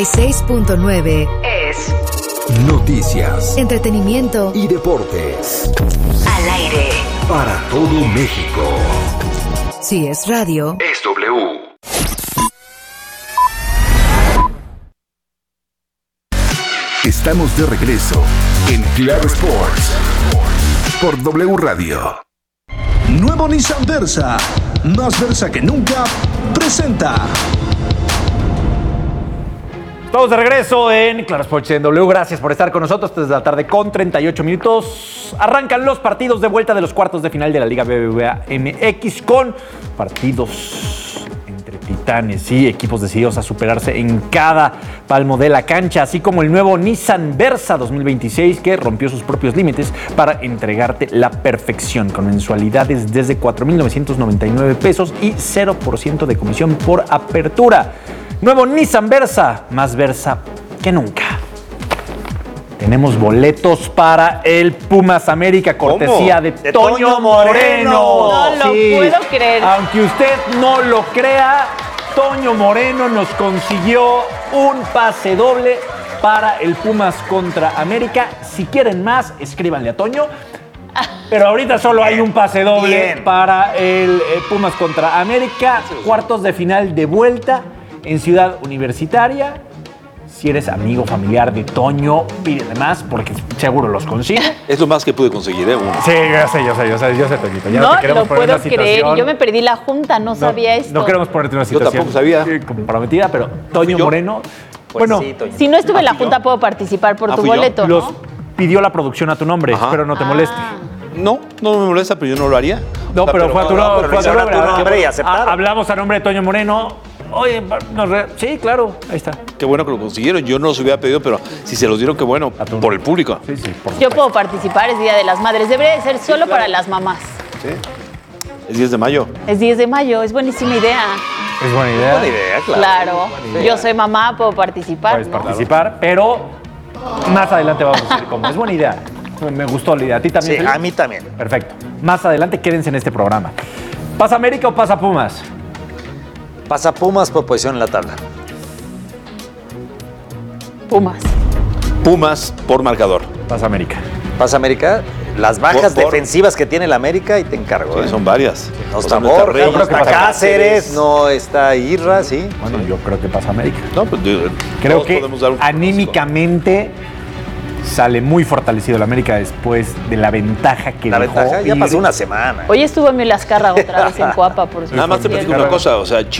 6.9 es noticias, entretenimiento y deportes. Al aire Para todo México. Si es radio, Es W. Estamos de regreso en Claro Sports por W Radio. Nuevo Nissan Versa, más Versa que nunca, presenta. Estamos de regreso en Claro Sports en W. Gracias por estar con nosotros desde la tarde con 38 minutos. Arrancan los partidos de vuelta de los cuartos de final de la Liga BBVA MX con partidos entre titanes y equipos decididos a superarse en cada palmo de la cancha, así como el nuevo Nissan Versa 2026 que rompió sus propios límites para entregarte la perfección con mensualidades desde 4,999 pesos y 0% de comisión por apertura. Nuevo Nissan Versa, más Versa que nunca. Tenemos boletos para el Pumas América, cortesía de Toño Moreno. No lo puedo creer. Aunque usted no lo crea, Toño Moreno nos consiguió un pase doble para el Pumas contra América. Si quieren más, escríbanle a Toño. Pero ahorita solo hay un pase doble para el Pumas contra América. Cuartos de final de vuelta en Ciudad Universitaria. Si eres amigo familiar de Toño, pídele más porque seguro los consigue. Es lo más que pude conseguir, uno. Sí, yo sé, Toñito. Ya no te queremos lo poner puedo una situación. creer. Yo me perdí la junta, no sabía esto. No queremos ponerte una situación. Yo tampoco sabía. Comprometida, pero Toño Moreno. Pues bueno, sí, Toño. Si no estuve en la junta, puedo participar por tu fui yo. boleto, los ¿no? pidió la producción a tu nombre. Ajá. Espero no te moleste. No me molesta, pero yo no lo haría. No, pero fue a tu nombre. pero hicieron a tu nombre y aceptaron. Hablamos a nombre de Toño Moreno. Oye, sí, claro, ahí está. Qué bueno que lo consiguieron. Yo no los hubiera pedido, pero si se los dieron, qué bueno. Por el público. Sí, por Yo supuesto. puedo participar, es Día de las Madres. Debería de ser solo para las mamás. Sí. Es 10 de mayo. Es 10 de mayo, es buenísima idea. Es buena idea. Buena idea, claro. Claro, yo soy mamá, puedo participar. Puedes ¿no? participar, pero más adelante vamos a decir cómo. Es buena idea. Me gustó la idea. ¿A ti también? Sí, Felipe? a mí también. Perfecto. Más adelante quédense en este programa. ¿Pasa América o pasa Pumas? Pasa Pumas por posición en la tabla. Pumas. Pumas por marcador. Pasa América. Pasa América. Las bajas Por- defensivas que tiene el América y te encargo. Sí, son varias. No O está sea, no está Borja, Reyes, no creo que está pasa Cáceres, no está Irra, sí. Bueno, yo creo que pasa América. No, pues, Creo todos que podemos dar un anímicamente sale muy fortalecido el América después de la ventaja que La dejó ventaja ya ir. pasó una semana. Hoy estuvo Emilio Azcárraga otra vez en Cuapa, por Nada más te platico una cosa, o sea,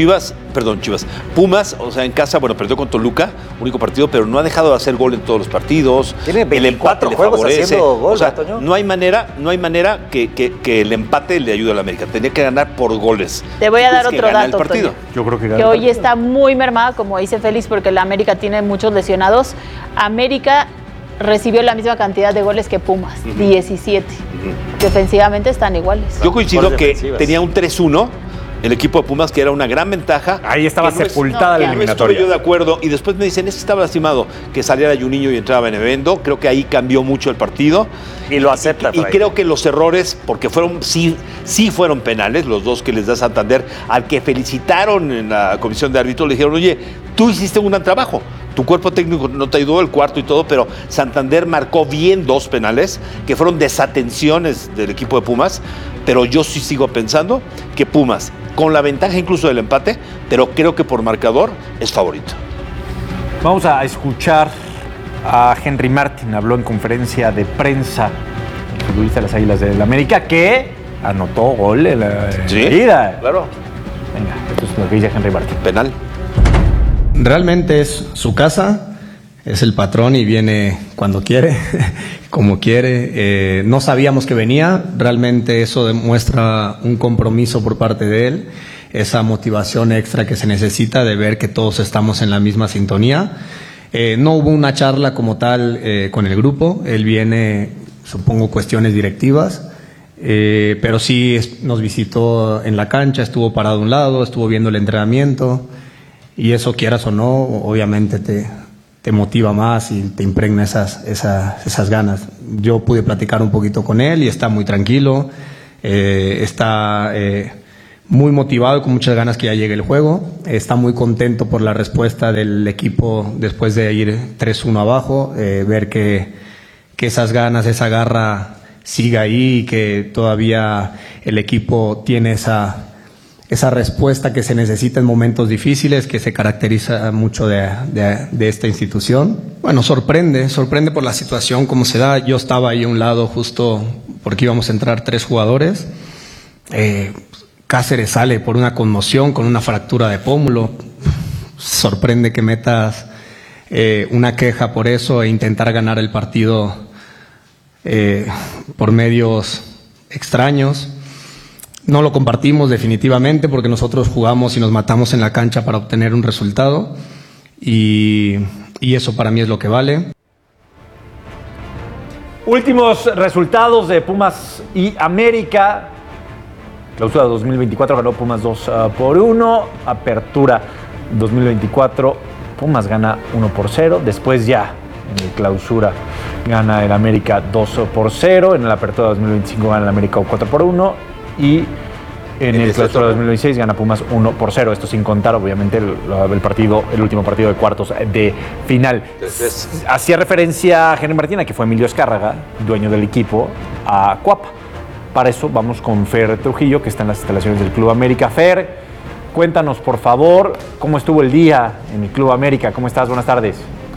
Pumas, o sea, en casa, bueno, perdió con Toluca, único partido, pero no ha dejado de hacer gol en todos los partidos. Tiene El 24 empate le juegos favorece. haciendo gol, o sea, ¿verdad, Toño? no hay manera que el empate le ayude al América. Tenía que ganar por goles. Te voy a dar Tienes que otro ganar dato, el partido. Toño. Yo creo que Que hoy está muy mermada, como dice Félix, porque la América tiene muchos lesionados. América recibió la misma cantidad de goles que Pumas, 17. Defensivamente están iguales. Yo coincido Mejores que defensivas. tenía un 3-1 el equipo de Pumas, que era una gran ventaja. Ahí estaba Que no es- sepultada la no, No eliminatoria. estuve yo de acuerdo. Y después me dicen, es que estaba lastimado que saliera Juninho y entraba Benevendo. Creo que ahí cambió mucho el partido. Y lo acepta. Y Fray. creo que los errores, porque sí fueron penales, los dos que les da Santander, al que felicitaron en la comisión de árbitros, le dijeron, oye, tú hiciste un gran trabajo. Tu cuerpo técnico no te ayudó, el cuarto y todo, pero Santander marcó bien dos penales, que fueron desatenciones del equipo de Pumas, pero yo sí sigo pensando que Pumas, con la ventaja incluso del empate, pero creo que por marcador es favorito. Vamos a escuchar a Henry Martin, habló en conferencia de prensa, el futbolista de las Águilas del América, que anotó gol en la ida. Claro. Venga, esto es lo que dice Henry Martin. Penal. Realmente es su casa, es el patrón y viene cuando quiere, como quiere. No sabíamos que venía, realmente eso demuestra un compromiso por parte de él, esa motivación extra que se necesita de ver que todos estamos en la misma sintonía. No hubo una charla como tal con el grupo, él viene, supongo, cuestiones directivas. Pero sí nos visitó en la cancha, estuvo parado a un lado, estuvo viendo el entrenamiento y eso, quieras o no, obviamente te motiva más y te impregna esas ganas. Yo pude platicar un poquito con él y está muy tranquilo, está muy motivado y con muchas ganas que ya llegue el juego. Está muy contento por la respuesta del equipo después de ir 3-1 abajo, ver que esas ganas, esa garra sigue ahí y que todavía el equipo tiene esa respuesta que se necesita en momentos difíciles, que se caracteriza mucho de esta institución. Bueno, sorprende por la situación como se da. Yo estaba ahí a un lado justo porque íbamos a entrar 3 jugadores. Cáceres sale por una conmoción con una fractura de pómulo. Sorprende que metas una queja por eso e intentar ganar el partido por medios extraños. No lo compartimos definitivamente porque nosotros jugamos y nos matamos en la cancha para obtener un resultado y eso para mí es lo que vale. Últimos resultados de Pumas y América. Clausura 2024 ganó Pumas 2-1. Apertura 2024 Pumas gana 1-0. Después ya en el clausura gana el América 2-0. En la apertura 2025 gana el América 4-1. Y en el clausura 2026 gana Pumas 1-0. Esto sin contar, obviamente, el último partido de cuartos de final. Hacía referencia a Henry Martín, que fue Emilio Azcárraga, dueño del equipo, a Cuapa. Para eso vamos con Fer Trujillo, que está en las instalaciones del Club América. Fer, cuéntanos, por favor, cómo estuvo el día en el Club América. ¿Cómo estás? Buenas tardes.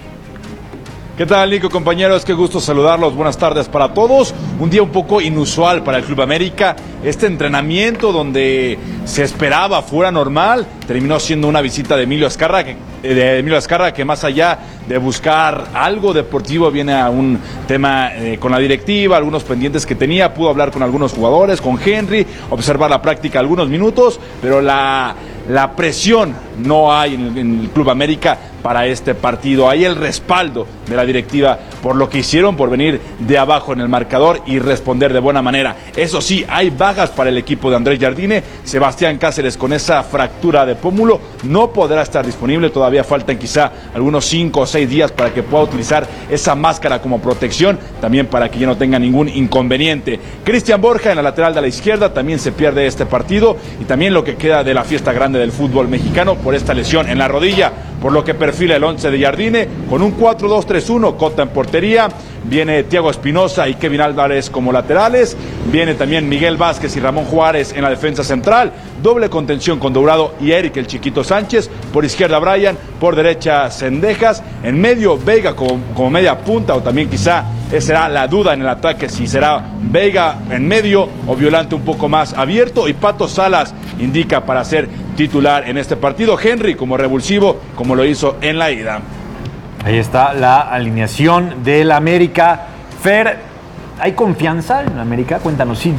¿Qué tal, Nico, compañeros? Qué gusto saludarlos. Buenas tardes para todos. Un día un poco inusual para el Club América. Este entrenamiento donde se esperaba fuera normal, terminó siendo una visita de Emilio Azcárraga, que más allá de buscar algo deportivo, viene a un tema con la directiva, algunos pendientes que tenía, pudo hablar con algunos jugadores, con Henry, observar la práctica algunos minutos, pero la presión no hay en el Club América para este partido. Hay el respaldo de la directiva por lo que hicieron, por venir de abajo en el marcador y responder de buena manera. Eso sí, hay bajas para el equipo de Andrés Jardine. Sebastián Cáceres, con esa fractura de pómulo, no podrá estar disponible. Todavía faltan quizá algunos 5 o 6 días para que pueda utilizar esa máscara como protección, también para que ya no tenga ningún inconveniente. Cristian Borja en la lateral de la izquierda también se pierde este partido, y también lo que queda de la fiesta grande del fútbol mexicano por esta lesión en la rodilla, por lo que perfila el 11 de Jardine con un 4-2-3-1, Cota en portería, viene Thiago Espinosa y Kevin Álvarez como laterales, viene también Miguel Vázquez y Ramón Juárez en la defensa central, doble contención con Dourado y Eric el Chiquito Sánchez, por izquierda Brian, por derecha Cendejas, en medio Veiga como media punta, o también quizá esa será la duda en el ataque, si será Veiga en medio o Violante un poco más abierto, y Pato Salas indica para ser titular en este partido, Henry como revulsivo, como lo hizo en la ida. Ahí está la alineación del América. Fer, ¿hay confianza en América? Cuéntanos. Sí.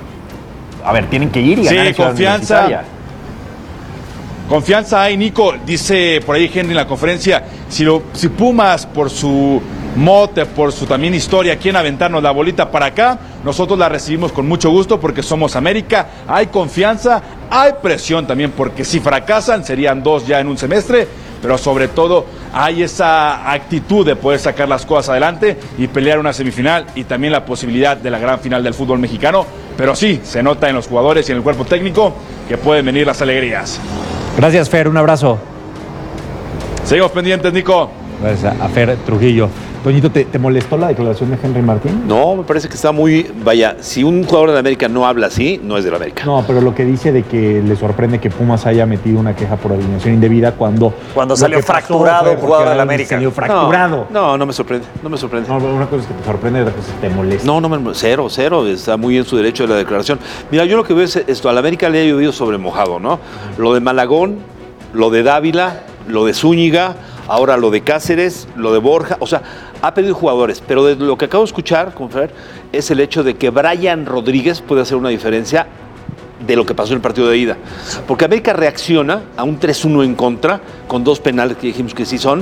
A ver, tienen que ir y ganar. Sí, confianza. Confianza hay, Nico. Dice por ahí Henry en la conferencia, si Pumas, por su mote, por su también historia, quieren aventarnos la bolita para acá, nosotros la recibimos con mucho gusto porque somos América. Hay confianza, hay presión también, porque si fracasan serían 2 ya en un semestre, pero sobre todo hay esa actitud de poder sacar las cosas adelante y pelear una semifinal, y también la posibilidad de la gran final del fútbol mexicano. Pero sí, se nota en los jugadores y en el cuerpo técnico que pueden venir las alegrías. Gracias, Fer, un abrazo. Seguimos pendientes, Nico. Gracias a Fer Trujillo. Toñito, ¿te molestó la declaración de Henry Martín? No, me parece que está muy... Vaya, si un jugador de América no habla así, no es de la América. No, pero lo que dice de que le sorprende que Pumas haya metido una queja por alineación indebida cuando salió fracturado un jugador de la América. Salió fracturado. No me sorprende, no me sorprende. No, una cosa es que te sorprende, otra cosa es que te molesta. No, cero, está muy en su derecho de la declaración. Mira, yo lo que veo es esto, a la América le ha llovido sobre mojado, ¿no? Lo de Malagón, lo de Dávila, lo de Zúñiga, ahora lo de Cáceres, lo de Borja, o sea, ha perdido jugadores, pero de lo que acabo de escuchar con Fer es el hecho de que Brian Rodríguez puede hacer una diferencia de lo que pasó en el partido de ida. Porque América reacciona a un 3-1 en contra, con 2 penales que dijimos que sí son,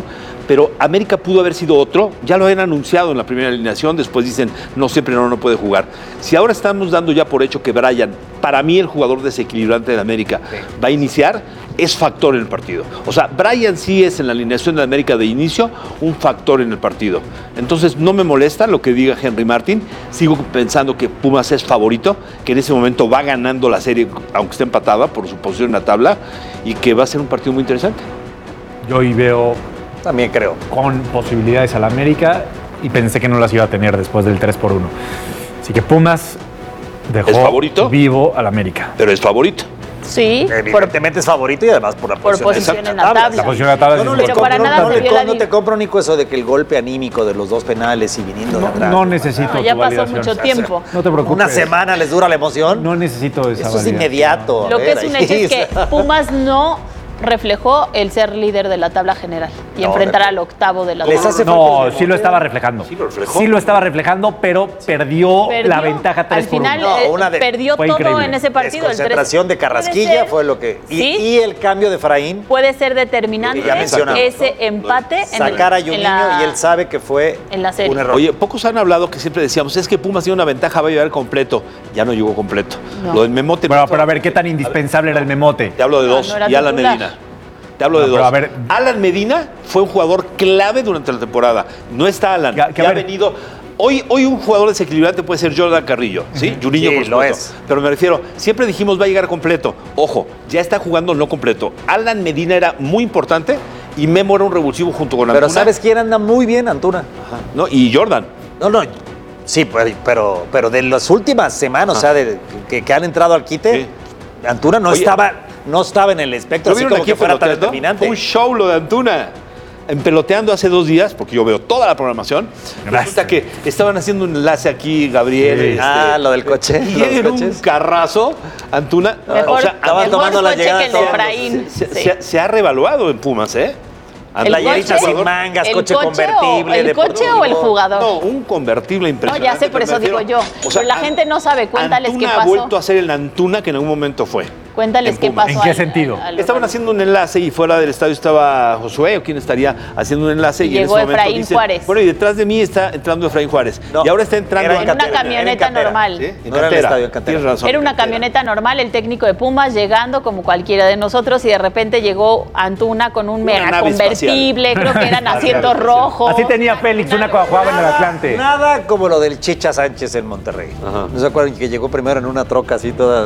pero América pudo haber sido otro. Ya lo habían anunciado en la primera alineación, después dicen, no, siempre no puede jugar. Si ahora estamos dando ya por hecho que Bryan, para mí el jugador desequilibrante de América, va a iniciar, es factor en el partido. O sea, Bryan sí es en la alineación de América de inicio un factor en el partido. Entonces no me molesta lo que diga Henry Martin. Sigo pensando que Pumas es favorito, que en ese momento va ganando la serie, aunque esté empatada por su posición en la tabla, y que va a ser un partido muy interesante. Yo hoy veo También creo. con posibilidades al América y pensé que no las iba a tener después del 3-1. Así que Pumas dejó ¿Es favorito? vivo al América. Pero es favorito. Sí, Evidentemente es favorito y además por la por posición en la tabla. La posición de la tabla Yo es no, importante. Pero para nada se vio la no te compro, Nico, eso de que el golpe anímico de los dos penales y viniendo de atrás. No necesito No, ya tu pasó validación. mucho tiempo. No te preocupes. Una semana les dura la emoción. No necesito esa Eso es validación. inmediato. Lo A que ver, es un ahí hecho es que está. Pumas no reflejó el ser líder de la tabla general y No, enfrentar de- al octavo de la Les tabla. hace No, falta- sí lo estaba reflejando. Sí lo reflejó. Sí lo estaba reflejando, pero perdió la ventaja 3 Al final No, una de- perdió fue todo increíble. en ese partido. El Concentración de Carrasquilla fue lo que... ¿Sí? Y el cambio de Efraín, Puede ser determinante Lo que ya mencionamos, ese ¿no? empate en el- sacar a en Juninho la- y él sabe que fue en la serie. un error. Oye, pocos han hablado que siempre decíamos, es que Pumas tiene una ventaja, va a llegar completo. Ya no llegó completo. No. Lo del Memote... Bueno, pero a ver, ¿qué tan indispensable era el Memote? Te hablo de No, dos. no era Y Alan titular. Medina. Te hablo de No, pero dos. a ver- Alan Medina fue un jugador clave durante la temporada. No está Alan. Que a ya ha ver- venido... Hoy un jugador desequilibrante puede ser Jordan Carrillo, ¿sí? Juninho, Sí, por lo supuesto. es. Pero me refiero, siempre dijimos va a llegar completo. Ojo, ya está jugando no completo. Alan Medina era muy importante y Memo era un revulsivo junto con Antuna. Pero ¿sabes quién anda muy bien, Antuna? Ajá, ¿no? Y Jordan. No, sí, pero de las últimas semanas, o sea, que han entrado al quite, Antuna no Oye, estaba en el espectro ¿Lo así vieron como aquí que fuera tan peloteando? determinante. Fue un show lo de Antuna. En Peloteando hace 2 días, porque yo veo toda la programación, resulta que estaban haciendo un enlace aquí, Gabriel. Sí. Lo del coche. Y lo de en los un coches. carrazo, Antuna. Mejor, estaban mejor tomando la coche llegada que el de todos. Efraín. Sí. Se ha revaluado en Pumas, ¿eh? Playeritas coche? sin mangas, ¿El coche coche convertible. ¿El coche o el jugador? No, un convertible No, impresionante. ya sé, por pero eso me digo refiero- yo. Pero la gente no sabe, cuéntales Antuna qué ha pasó. vuelto a ser el Antuna que en algún momento fue. Cuéntales en qué Pumas. pasó. ¿En qué sentido? Estaban haciendo un enlace y fuera del estadio estaba Josué o quien estaría haciendo un enlace. Y Y en llegó ese momento Efraín dicen, Juárez. Bueno, y detrás de mí está entrando Efraín Juárez. No, y ahora está entrando era En una cantera, camioneta era en cantera. normal. ¿Sí? En No era el cantera. estadio en cantera. Tienes razón. Era una cantera. camioneta normal, el técnico de Pumas llegando como cualquiera de nosotros y de repente llegó Antuna con un mega nave convertible, creo que eran asientos rojos. Así tenía Félix una cuando jugaba en el Atlante. Nada como lo del Chicha Sánchez en Monterrey. Ajá. ¿No se acuerdan que llegó primero en una troca así toda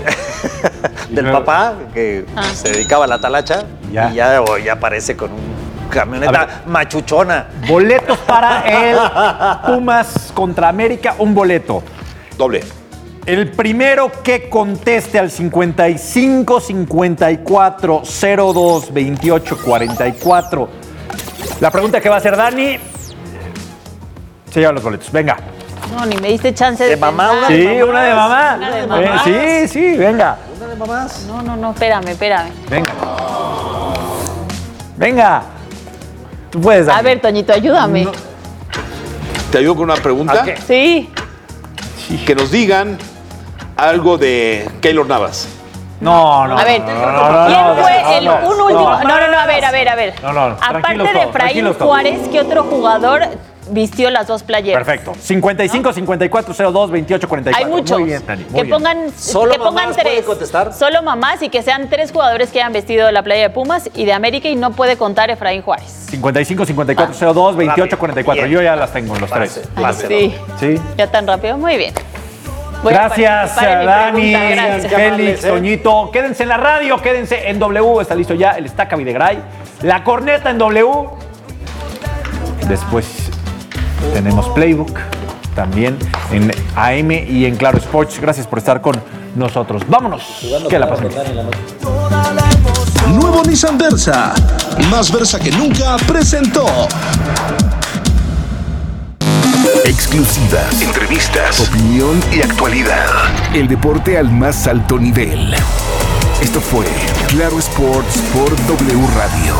del luego- papá que se dedicaba a la talacha Ya. y ya aparece con un A camioneta machuchona? Boletos para el Pumas contra América, un boleto. Doble. El primero que conteste al 55 54 02 28 44. La pregunta que va a hacer Dani se lleva los boletos. Venga. No, ni me diste chance de ¿De mamá, pensar. una de Sí, una de mamá. Una de mamá. Sí, venga. ¿Una de mamás? No, espérame. Venga. Venga. Tú puedes, Dani. A ver, Toñito, ayúdame. ¿Te ayudo con una pregunta? ¿A qué? Sí. Que nos digan algo de Keylor Navas. No. A ver, ¿quién fue un último? No, a ver. No, Aparte tranquilos de todos, Efraín tranquilos todos. Juárez, ¿qué otro jugador vistió las dos playeras? Perfecto. 55 54 02 28 44. Hay muchos. Muy bien, Dani. Muy Que bien. pongan, ¿Solo que pongan mamás pueden 3. contestar? Solo mamás y que sean 3 jugadores que hayan vestido la playa de Pumas y de América y no puede contar Efraín Juárez. 55 54 02 28 44. Bien. yo ya las tengo los tres. Sí. Sí. Ya tan rápido. Muy bien. Voy a Gracias, participar en mi Dani, pregunta, gracias. Félix, Toñito. Quédense en la radio, quédense en W. Está listo ya el Estaca Videgaray. La corneta en W. Después tenemos Playbook también en AM y en Claro Sports. Gracias por estar con nosotros. Vámonos. Que la pasen bien. Nuevo Nissan Versa, más Versa que nunca, presentó. Exclusivas, entrevistas, opinión y actualidad. El deporte al más alto nivel. Esto fue Claro Sports por W Radio.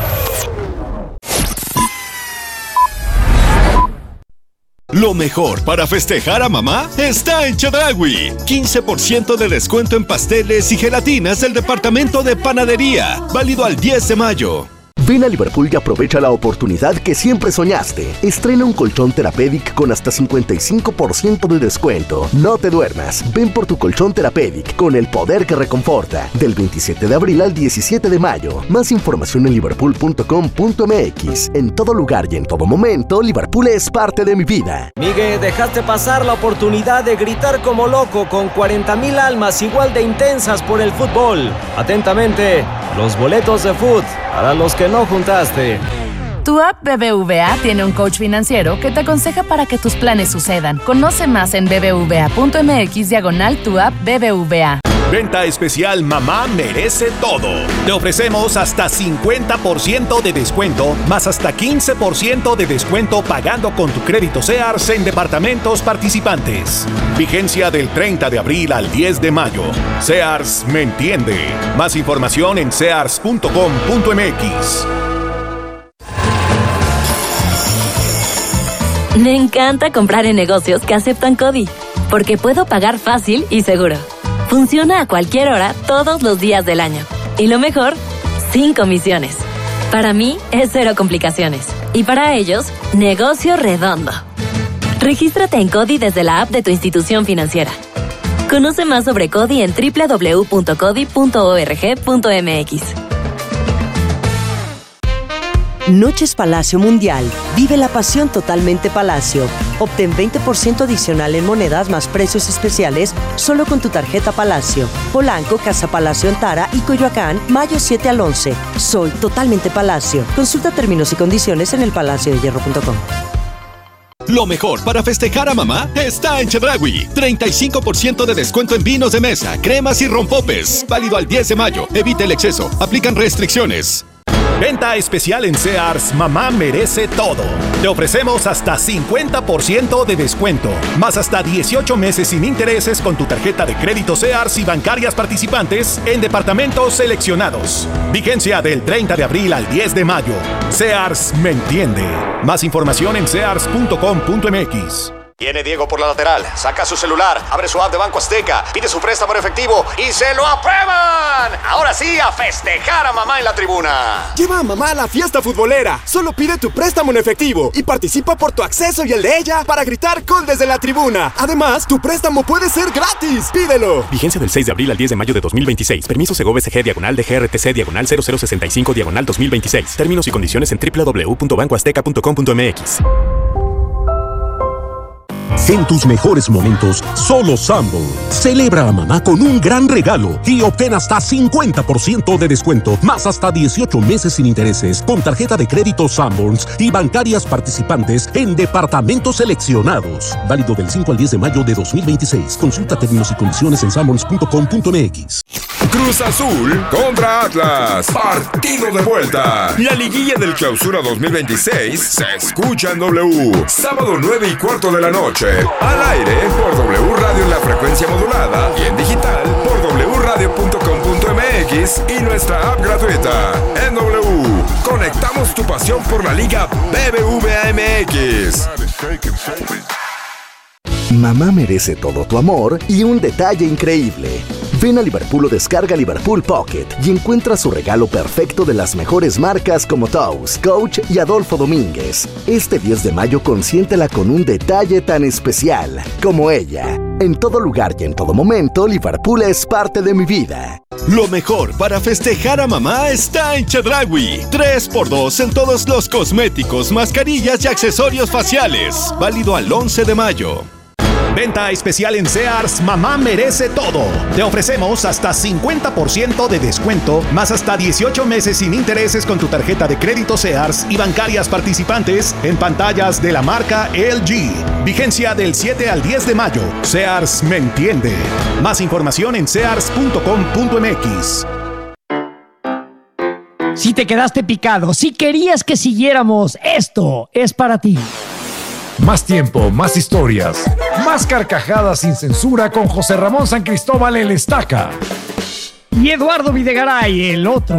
Lo mejor para festejar a mamá está en Chedraui. 15% de descuento en pasteles y gelatinas del departamento de panadería. Válido al 10 de mayo. Ven a Liverpool y aprovecha la oportunidad que siempre soñaste. Estrena un colchón Therapedic con hasta 55% de descuento. No te duermas. Ven por tu colchón Therapedic con el poder que reconforta. Del 27 de abril al 17 de mayo. Más información en liverpool.com.mx. En todo lugar y en todo momento, Liverpool es parte de mi vida. Miguel, dejaste pasar la oportunidad de gritar como loco con 40,000 almas igual de intensas por el fútbol. Atentamente, los boletos de fútbol para los que no juntaste. Tu app BBVA tiene un coach financiero que te aconseja para que tus planes sucedan. Conoce más en bbva.mx/tu app BBVA. Venta especial Mamá Merece Todo. Te ofrecemos hasta 50% de descuento, más hasta 15% de descuento pagando con tu crédito Sears en departamentos participantes. Vigencia del 30 de abril al 10 de mayo. Sears me entiende. Más información en sears.com.mx. Me encanta comprar en negocios que aceptan CODI, porque puedo pagar fácil y seguro. Funciona a cualquier hora, todos los días del año. Y lo mejor, sin comisiones. Para mí, es cero complicaciones. Y para ellos, negocio redondo. Regístrate en CODI desde la app de tu institución financiera. Conoce más sobre CODI en www.codi.org.mx. Noches Palacio Mundial. Vive la pasión totalmente Palacio. Obtén 20% adicional en monedas más precios especiales solo con tu tarjeta Palacio. Polanco, Casa Palacio Antara y Coyoacán, mayo 7 al 11. Soy totalmente Palacio. Consulta términos y condiciones en elpalaciodehierro.com. Lo mejor para festejar a mamá está en Chedraui. 35% de descuento en vinos de mesa, cremas y rompopes. Válido al 10 de mayo. Evita el exceso. Aplican restricciones. Venta especial en Sears, Mamá Merece Todo. Te ofrecemos hasta 50% de descuento, más hasta 18 meses sin intereses con tu tarjeta de crédito Sears y bancarias participantes en departamentos seleccionados. Vigencia del 30 de abril al 10 de mayo. Sears me entiende. Más información en sears.com.mx. Viene Diego por la lateral, saca su celular, abre su app de Banco Azteca, pide su préstamo en efectivo y ¡se lo aprueban! Ahora sí, a festejar a mamá en la tribuna. Lleva a mamá a la fiesta futbolera. Solo pide tu préstamo en efectivo y participa por tu acceso y el de ella para gritar gol desde la tribuna. Además, tu préstamo puede ser gratis. ¡Pídelo! Vigencia del 6 de abril al 10 de mayo de 2026. Permiso Segov-SG/DGRTC/0065/2026. Términos y condiciones en www.bancoazteca.com.mx. En tus mejores momentos, solo Sanborns. Celebra a mamá con un gran regalo y obtén hasta 50% de descuento, más hasta 18 meses sin intereses, con tarjeta de crédito Sanborns y bancarias participantes en departamentos seleccionados. Válido del 5 al 10 de mayo de 2026. Consulta términos y condiciones en sanborns.com.mx. Cruz Azul contra Atlas. Partido de vuelta. La liguilla del Clausura 2026 se escucha en W. Sábado 9:15 de la noche. Al aire por W Radio en la frecuencia modulada y en digital por wradio.com.mx y nuestra app gratuita. En W, conectamos tu pasión por la Liga BBVA MX. Mamá merece todo tu amor y un detalle increíble. Ven a Liverpool o descarga Liverpool Pocket y encuentra su regalo perfecto de las mejores marcas como Toast, Coach y Adolfo Domínguez. Este 10 de mayo consiéntela con un detalle tan especial como ella. En todo lugar y en todo momento, Liverpool es parte de mi vida. Lo mejor para festejar a mamá está en Chedraui. 3x2 en todos los cosméticos, mascarillas y accesorios faciales. Válido al 11 de mayo. Venta especial en Sears, Mamá Merece Todo. Te ofrecemos hasta 50% de descuento, más hasta 18 meses sin intereses con tu tarjeta de crédito Sears y bancarias participantes en pantallas de la marca LG. Vigencia del 7 al 10 de mayo. Sears me entiende. Más información en sears.com.mx. Si te quedaste picado, si querías que siguiéramos, esto es para ti. Más tiempo, más historias, más carcajadas sin censura con José Ramón San Cristóbal el Estaca. Y Eduardo Videgaray, el otro.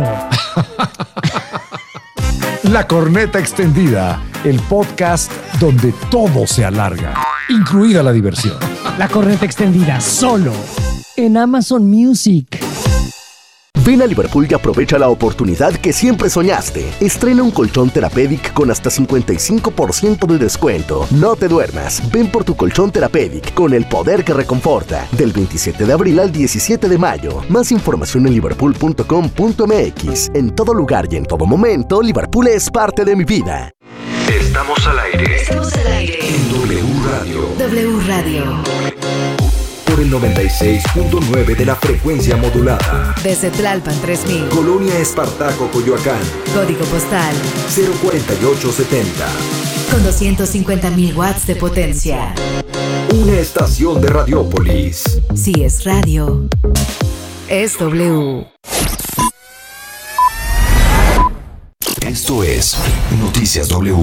La Corneta Extendida, el podcast donde todo se alarga, incluida la diversión. La Corneta Extendida, solo en Amazon Music. Ven a Liverpool y aprovecha la oportunidad que siempre soñaste. Estrena un colchón Therapeutic con hasta 55% de descuento. No te duermas. Ven por tu colchón Therapeutic con el poder que reconforta. Del 27 de abril al 17 de mayo. Más información en liverpool.com.mx. En todo lugar y en todo momento, Liverpool es parte de mi vida. Estamos al aire. Estamos al aire. En W Radio. W Radio. Por el 96.9 de la frecuencia modulada. Desde Tlalpan 3000. Colonia Espartaco, Coyoacán. Código postal 04870. Con 250.000 watts de potencia. Una estación de Radiópolis. Si es radio, es W. Esto es Noticias W.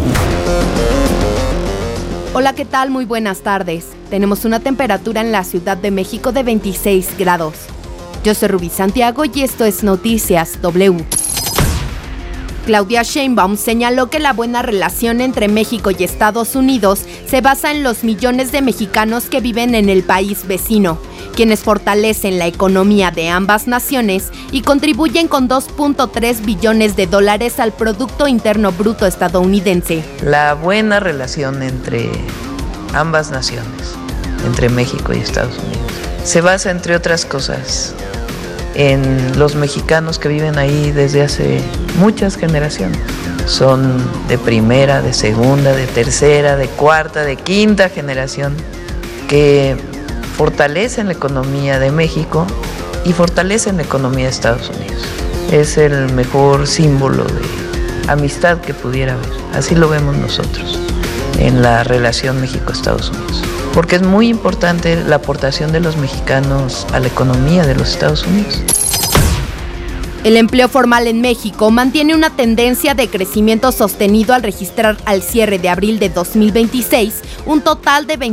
Hola, ¿qué tal? Muy buenas tardes. Tenemos una temperatura en la Ciudad de México de 26 grados. Yo soy Rubí Santiago y esto es Noticias W. Claudia Sheinbaum señaló que la buena relación entre México y Estados Unidos se basa en los millones de mexicanos que viven en el país vecino, quienes fortalecen la economía de ambas naciones y contribuyen con $2.3 billones al Producto Interno Bruto estadounidense. La buena relación entre ambas naciones, entre México y Estados Unidos, se basa, entre otras cosas, en los mexicanos que viven ahí desde hace muchas generaciones. Son de primera, de segunda, de tercera, de cuarta, de quinta generación, que fortalecen la economía de México y fortalecen la economía de Estados Unidos. Es el mejor símbolo de amistad que pudiera haber. Así lo vemos nosotros en la relación México-Estados Unidos. Porque es muy importante la aportación de los mexicanos a la economía de los Estados Unidos. El empleo formal en México mantiene una tendencia de crecimiento sostenido al registrar al cierre de abril de 2026 un total de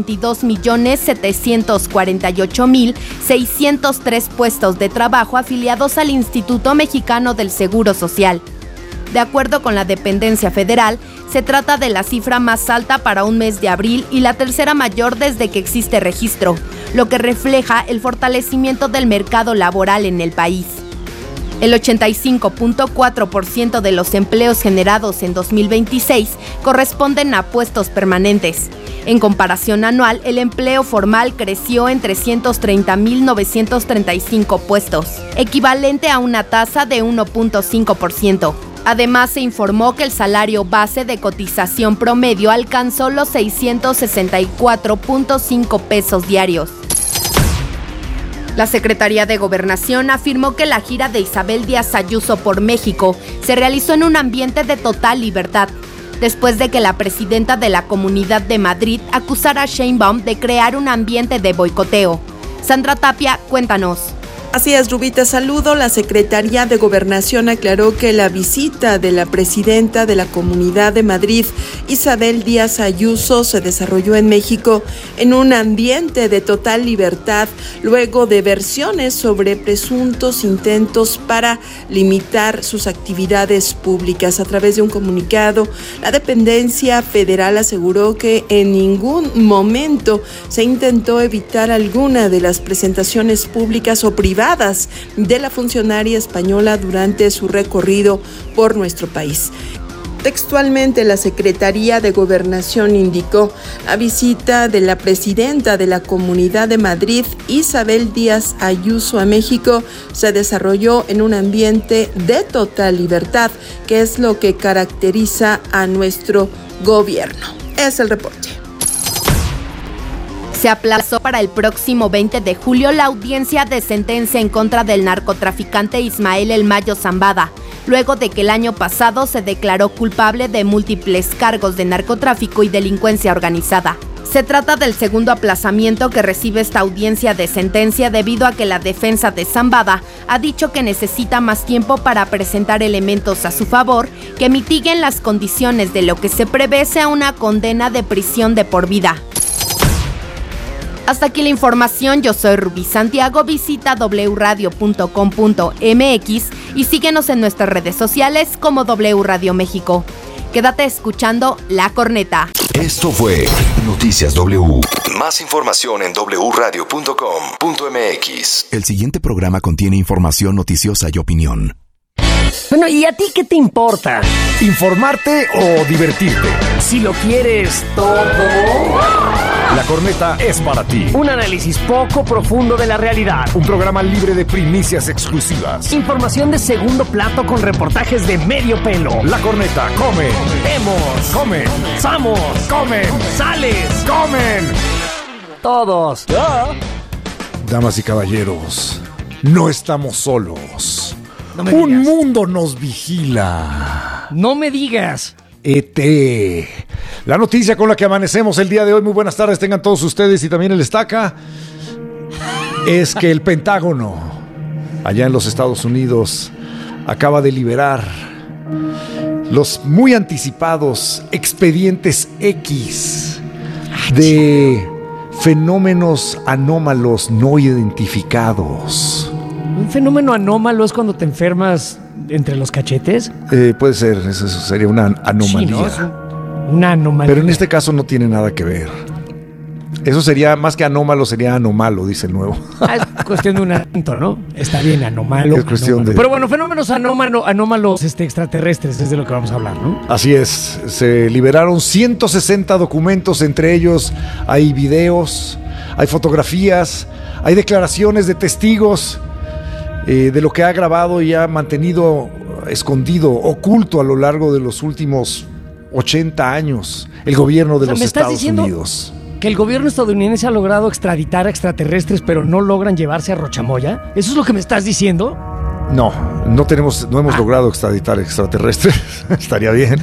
22.748.603 puestos de trabajo afiliados al Instituto Mexicano del Seguro Social. De acuerdo con la dependencia federal, se trata de la cifra más alta para un mes de abril y la tercera mayor desde que existe registro, lo que refleja el fortalecimiento del mercado laboral en el país. El 85.4% de los empleos generados en 2026 corresponden a puestos permanentes. En comparación anual, el empleo formal creció en 330.935 puestos, equivalente a una tasa de 1.5%. Además, se informó que el salario base de cotización promedio alcanzó los 664.5 pesos diarios. La Secretaría de Gobernación afirmó que la gira de Isabel Díaz Ayuso por México se realizó en un ambiente de total libertad, después de que la presidenta de la Comunidad de Madrid acusara a Sheinbaum de crear un ambiente de boicoteo. Sandra Tapia, cuéntanos. Así es, Rubí, te saludo. La Secretaría de Gobernación aclaró que la visita de la presidenta de la Comunidad de Madrid, Isabel Díaz Ayuso, se desarrolló en México en un ambiente de total libertad, luego de versiones sobre presuntos intentos para limitar sus actividades públicas. A través de un comunicado, la dependencia federal aseguró que en ningún momento se intentó evitar alguna de las presentaciones públicas o privadas de la funcionaria española durante su recorrido por nuestro país. Textualmente, la Secretaría de Gobernación indicó: la visita de la presidenta de la Comunidad de Madrid, Isabel Díaz Ayuso, a México se desarrolló en un ambiente de total libertad, que es lo que caracteriza a nuestro gobierno. Es el reporte. Se aplazó para el próximo 20 de julio la audiencia de sentencia en contra del narcotraficante Ismael El Mayo Zambada, luego de que el año pasado se declaró culpable de múltiples cargos de narcotráfico y delincuencia organizada. Se trata del segundo aplazamiento que recibe esta audiencia de sentencia debido a que la defensa de Zambada ha dicho que necesita más tiempo para presentar elementos a su favor que mitiguen las condiciones de lo que se prevé sea una condena de prisión de por vida. Hasta aquí la información, yo soy Rubí Santiago, visita wradio.com.mx y síguenos en nuestras redes sociales como W Radio México. Quédate escuchando La Corneta. Esto fue Noticias W. Más información en wradio.com.mx. El siguiente programa contiene información noticiosa y opinión. Bueno, ¿y a ti qué te importa? ¿Informarte o divertirte? Si lo quieres todo. La Corneta es para ti. Un análisis poco profundo de la realidad. Un programa libre de primicias exclusivas. Información de segundo plato con reportajes de medio pelo. La Corneta come. Vemos. Come. Vamos. Comen. Sales. Comen. Todos. Damas y caballeros, no estamos solos. No me Un digas. mundo nos vigila. No me digas. ET. La noticia con la que amanecemos el día de hoy, muy buenas tardes tengan todos ustedes y también el Estaca, es que el Pentágono, allá en los Estados Unidos, acaba de liberar los muy anticipados expedientes X de fenómenos anómalos no identificados. ¿Un fenómeno anómalo es cuando te enfermas entre los cachetes? Puede ser, eso sería una anomalía. Sí, ¿no? Una anomalía. Pero en este caso no tiene nada que ver. Eso sería, más que anómalo, sería anomalo, dice el nuevo. Es cuestión de un acento, ¿no? Está bien, anómalo. Es cuestión de... Pero bueno, fenómenos anómalos extraterrestres es de lo que vamos a hablar, ¿no? Así es, se liberaron 160 documentos, entre ellos hay videos, hay fotografías, hay declaraciones de testigos de lo que ha grabado y ha mantenido escondido, oculto a lo largo de los últimos 80 años el gobierno de los Estados Unidos. Que el gobierno estadounidense ha logrado extraditar a extraterrestres, pero no logran llevarse a Rochamoya. ¿Eso es lo que me estás diciendo? No hemos logrado extraditar extraterrestres. Estaría bien.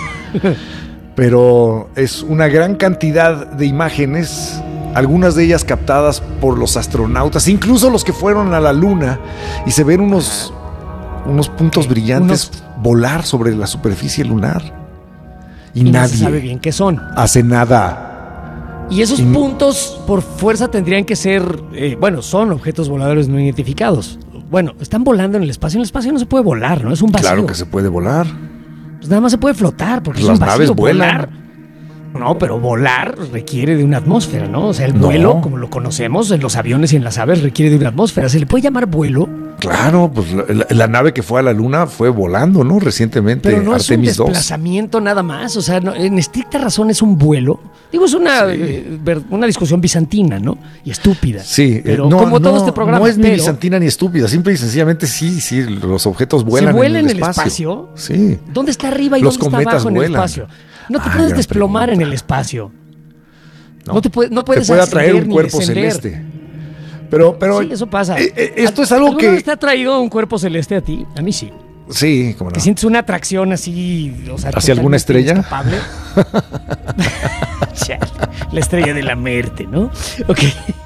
Pero es una gran cantidad de imágenes, algunas de ellas captadas por los astronautas, incluso los que fueron a la Luna, y se ven unos puntos brillantes volar sobre la superficie lunar. Y nadie no se sabe bien qué son. Hace nada. Y esos puntos por fuerza tendrían que ser, son objetos voladores no identificados. Bueno, están volando en el espacio. En el espacio no se puede volar, ¿no? Es un vacío. Claro que se puede volar. Pues nada más se puede flotar porque es un vacío. Las naves vuelan. No, pero volar requiere de una atmósfera, ¿no? O sea, el vuelo, como lo conocemos en los aviones y en las aves, requiere de una atmósfera. ¿Se le puede llamar vuelo? Claro, pues la nave que fue a la Luna fue volando, ¿no? Recientemente, pero no Artemis es un desplazamiento nada más. O sea, en estricta razón es un vuelo. Digo, es una discusión bizantina, ¿no? Y estúpida. Sí, pero como todo este programa. No es ni bizantina ni estúpida. Simple y sencillamente sí, los objetos vuelan. ¿Se vuelan en el espacio? Sí. ¿Dónde está arriba y dónde está abajo en el espacio? No te puedes desplomar en el espacio. No te puedes te puede atraer un cuerpo celeste. Pero sí, eso pasa. Esto es algo que... ¿Alguna vez te ha traído un cuerpo celeste a ti? A mí sí. Sí, como no. ¿Te sientes una atracción así? O sea, ¿hacia alguna estrella? La estrella de la muerte, ¿no? Ok.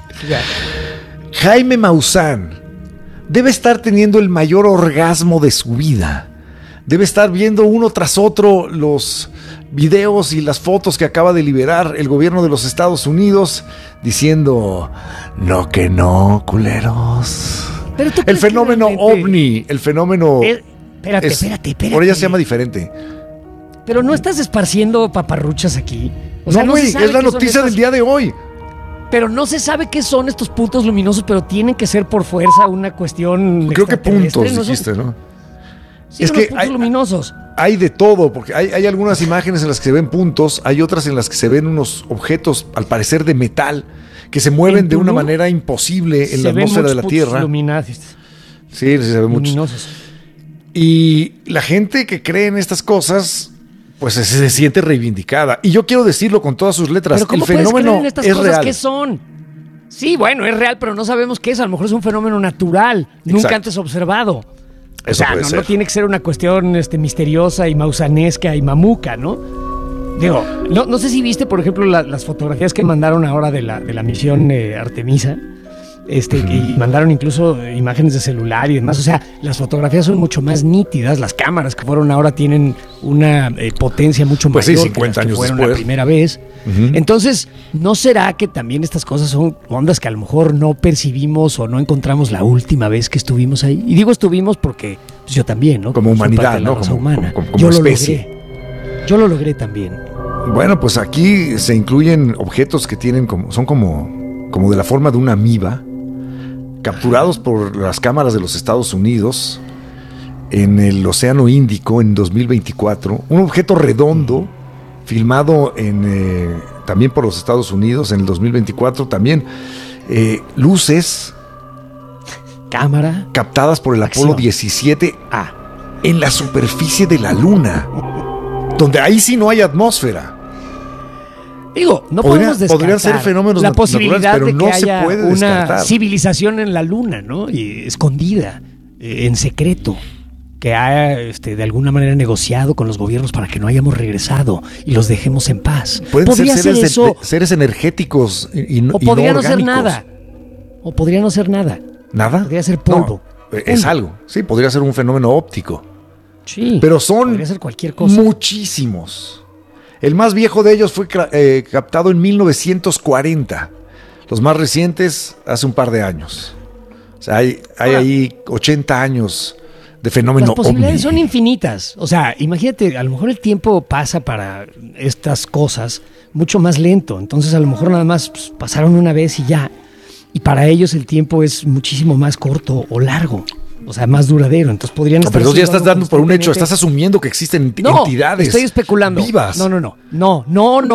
Jaime Maussan debe estar teniendo el mayor orgasmo de su vida. Debe estar viendo uno tras otro los videos y las fotos que acaba de liberar el gobierno de los Estados Unidos, diciendo, no que no, culeros. El fenómeno ovni, el fenómeno... Espérate. Ahora ya se llama diferente. Pero no estás esparciendo paparruchas aquí. No, güey, es la noticia del día de hoy. Pero no se sabe qué son estos puntos luminosos, pero tienen que ser por fuerza una cuestión... Creo que puntos dijiste, ¿no? Sí, es que puntos luminosos. Hay de todo, porque hay algunas imágenes en las que se ven puntos, hay otras en las que se ven unos objetos, al parecer de metal, que se mueven de una manera imposible en la atmósfera de la Tierra. Sí, se ven luminosos. Y la gente que cree en estas cosas, pues se siente reivindicada. Y yo quiero decirlo con todas sus letras. ¿Pero cómo el fenómeno puedes creer en estas es cosas? real. ¿Qué son? Sí, bueno, es real, pero no sabemos qué es. A lo mejor es un fenómeno natural, nunca antes observado. Eso no tiene que ser una cuestión misteriosa y mausanesca y mamuca, ¿no? Digo, no sé si viste, por ejemplo, las fotografías que mandaron ahora de la misión Artemisa. Y mandaron incluso imágenes de celular y demás. O sea, las fotografías son mucho más nítidas. Las cámaras que fueron ahora tienen una potencia mucho mayor. Pues sí, 50 años fueron después. La primera vez. Entonces, ¿no será que también estas cosas son ondas que a lo mejor no percibimos o no encontramos la última vez que estuvimos ahí? Y digo estuvimos porque pues, yo también, ¿no? Como humanidad, ¿no? Como humana. Como especie. Yo lo logré también. Bueno, pues aquí se incluyen objetos que son como de la forma de una amiba, capturados por las cámaras de los Estados Unidos en el Océano Índico en 2024. Un objeto redondo, filmado también por los Estados Unidos en el 2024. También luces. Cámara. Captadas por el Apolo 17 en la superficie de la Luna, donde ahí sí no hay atmósfera. Digo, no podemos descartar podrían ser fenómenos la posibilidad naturales, pero de que no se haya puede una descartar. civilización en la Luna, ¿no? Y escondida, en secreto, que ha de alguna manera negociado con los gobiernos para que no hayamos regresado y los dejemos en paz. Pueden ser seres energéticos y no o podría no orgánicos. ser nada. O podría no ser nada. ¿Nada? Podría ser polvo. No, es algo. Sí, podría ser un fenómeno óptico. Sí. Pero son podría ser cualquier cosa. Muchísimos. El más viejo de ellos fue captado en 1940. Los más recientes hace un par de años. O sea, hay ahí 80 años de fenómeno Las posibilidades ovni. son infinitas. O sea, imagínate, a lo mejor el tiempo pasa para estas cosas mucho más lento. Entonces, a lo mejor nada más pasaron una vez y ya. Y para ellos el tiempo es muchísimo más corto o largo. O sea, más duradero. Entonces podrían estar... Pero ya estás dando por un hecho. Estás asumiendo que existen entidades estoy especulando. vivas. No.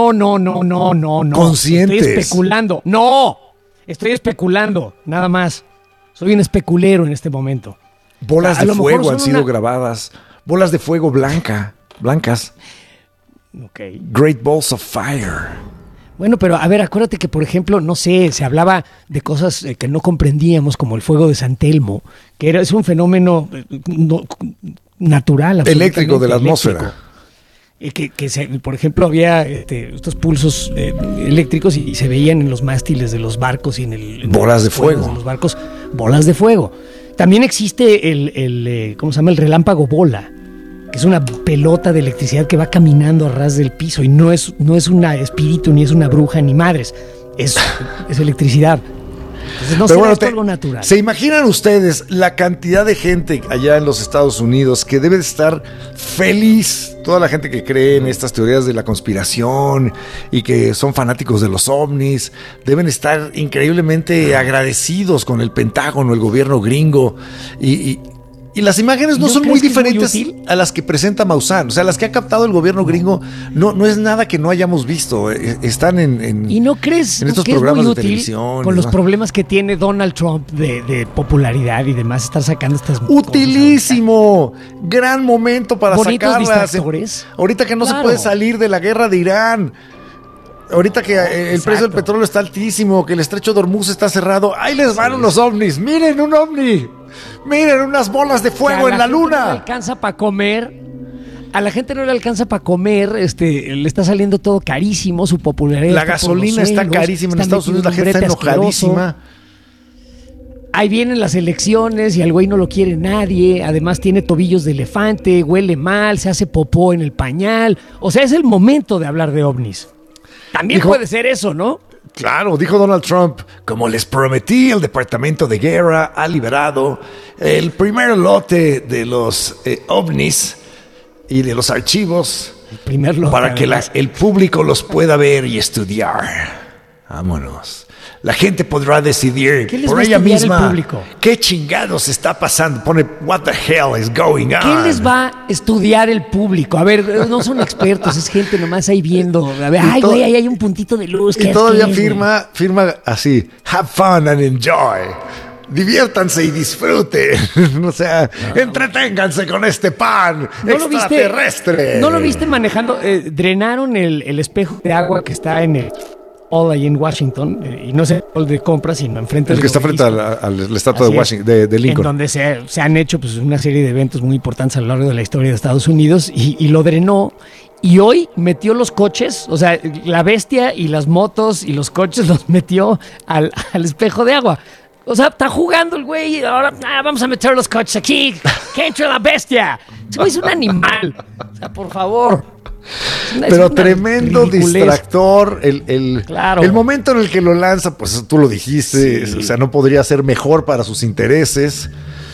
Conscientes. Estoy especulando. No. Estoy especulando. Nada más. Soy un especulero en este momento. Bolas de fuego han sido grabadas. Bolas de fuego blancas. Okay. Great Balls of Fire. Bueno, pero a ver, acuérdate que, por ejemplo, no sé, se hablaba de cosas que no comprendíamos, como el fuego de San Telmo, que es un fenómeno natural. Eléctrico de la atmósfera. Por ejemplo, había estos pulsos eléctricos y se veían en los mástiles de los barcos y en bolas de fuego. De los barcos, bolas de fuego. También existe ¿cómo se llama? El relámpago bola, que es una pelota de electricidad que va caminando a ras del piso y no es un espíritu, ni es una bruja, ni madres. Es electricidad. Entonces no será esto algo natural. ¿Se imaginan ustedes la cantidad de gente allá en los Estados Unidos que debe estar feliz? Toda la gente que cree en estas teorías de la conspiración y que son fanáticos de los ovnis, deben estar increíblemente agradecidos con el Pentágono, el gobierno gringo. Y las imágenes no son muy diferentes a las que presenta Maussan. O sea, las que ha captado el gobierno gringo no es nada que no hayamos visto. Están ¿Y no crees en estos que programas es muy de útil televisión? Con los problemas que tiene Donald Trump de popularidad y demás, estar sacando estas ¡Utilísimo! Gran momento para bonitos sacarlas. Distractores. Ahorita que no se puede salir de la guerra de Irán. Ahorita que el precio del petróleo está altísimo, que el estrecho de Hormuz está cerrado. ¡Ahí les van unos ovnis! ¡Miren un ovni! ¡Miren unas bolas de fuego en la luna! No le alcanza para comer. A la gente no le alcanza para comer. Le está saliendo todo carísimo. Su popularidad. La gasolina está carísima en Estados Unidos. La gente está enojadísima. Ahí vienen las elecciones y al güey no lo quiere nadie. Además tiene tobillos de elefante, huele mal, se hace popó en el pañal. O sea, es el momento de hablar de ovnis. También puede ser eso, ¿no? Claro, dijo Donald Trump, como les prometí, el Departamento de Guerra ha liberado el primer lote de los ovnis y de los archivos para que el público los pueda ver y estudiar. Vámonos. La gente podrá decidir por ella misma qué chingados está pasando. Pone, what the hell is going on? ¿Qué les va a estudiar el público? A ver, no son expertos, es gente nomás ahí viendo. A ver, ay, güey, ahí hay un puntito de luz. Y todavía firma así, have fun and enjoy. Diviértanse y disfruten. O sea, entreténganse con este pan extraterrestre. ¿No lo viste manejando? Drenaron el espejo de agua que está en el Hall ahí en Washington, y no sé el de compras, sino enfrente el que está frente a la estatua de Washington, de Lincoln, en donde se han hecho pues una serie de eventos muy importantes a lo largo de la historia de Estados Unidos, y lo drenó. Y hoy metió los coches, o sea, la bestia y las motos y los coches los metió al espejo de agua. O sea, está jugando el güey y ahora vamos a meter los coches aquí. ¡Que entre la bestia! Es un animal. O sea, por favor. Pero tremendo distractor. El momento en el que lo lanza, pues tú lo dijiste, o sea, no podría ser mejor para sus intereses.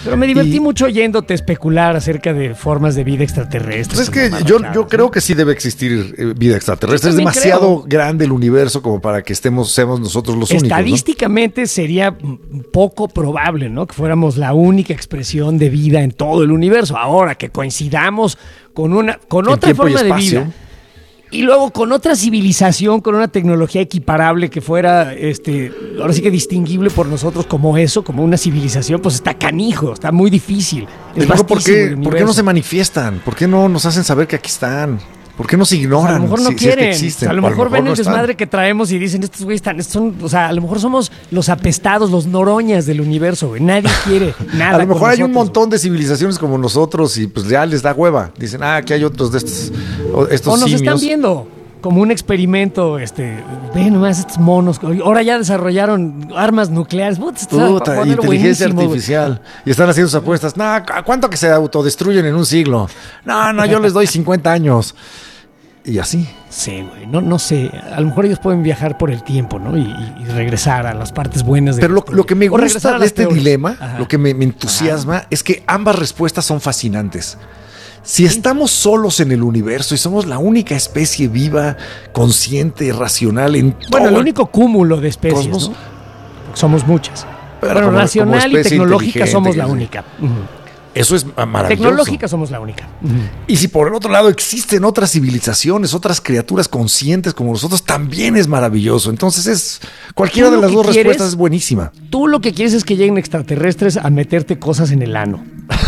Pero me divertí mucho oyéndote especular acerca de formas de vida extraterrestre. Pues es que yo creo que sí debe existir vida extraterrestre. Es demasiado grande el universo como para que seamos nosotros los únicos. Estadísticamente sería poco probable, ¿no? Que fuéramos la única expresión de vida en todo el universo. Ahora que coincidamos con otra forma de vida. Y luego con otra civilización, con una tecnología equiparable que fuera, ahora sí que distinguible por nosotros como eso, como una civilización, pues está canijo, está muy difícil. ¿Por qué no se manifiestan? ¿Por qué no nos hacen saber que aquí están? ¿Por qué nos ignoran? A lo mejor no quieren. Es que existen. A lo mejor ven el desmadre que traemos y dicen, estos güeyes son, a lo mejor somos los apestados, los noroñas del universo, güey. Nadie quiere nada. A lo mejor hay un montón de civilizaciones como nosotros y pues ya les da hueva. Dicen, aquí hay otros de estos o nos simios. Están viendo como un experimento, ven nomás estos monos. Ahora ya desarrollaron armas nucleares. Inteligencia artificial. Y están haciendo sus apuestas. ¿Cuánto que se autodestruyen en un siglo? No, yo les doy 50 años. Y así. Sí, güey. No sé. A lo mejor ellos pueden viajar por el tiempo, ¿no? Y regresar a las partes buenas de Pero lo que me gusta de este dilema, lo que me entusiasma, es que ambas respuestas son fascinantes. Si estamos solos en el universo y somos la única especie viva, consciente, racional en todo. Bueno, el único cúmulo de especies, ¿no? Somos muchas. Pero racional y tecnológica somos la única. Eso es maravilloso. Tecnológica somos la única. Y si por el otro lado existen otras civilizaciones, otras criaturas conscientes como nosotros, también es maravilloso. Entonces cualquiera de las dos respuestas es buenísima. Tú lo que quieres es que lleguen extraterrestres a meterte cosas en el ano.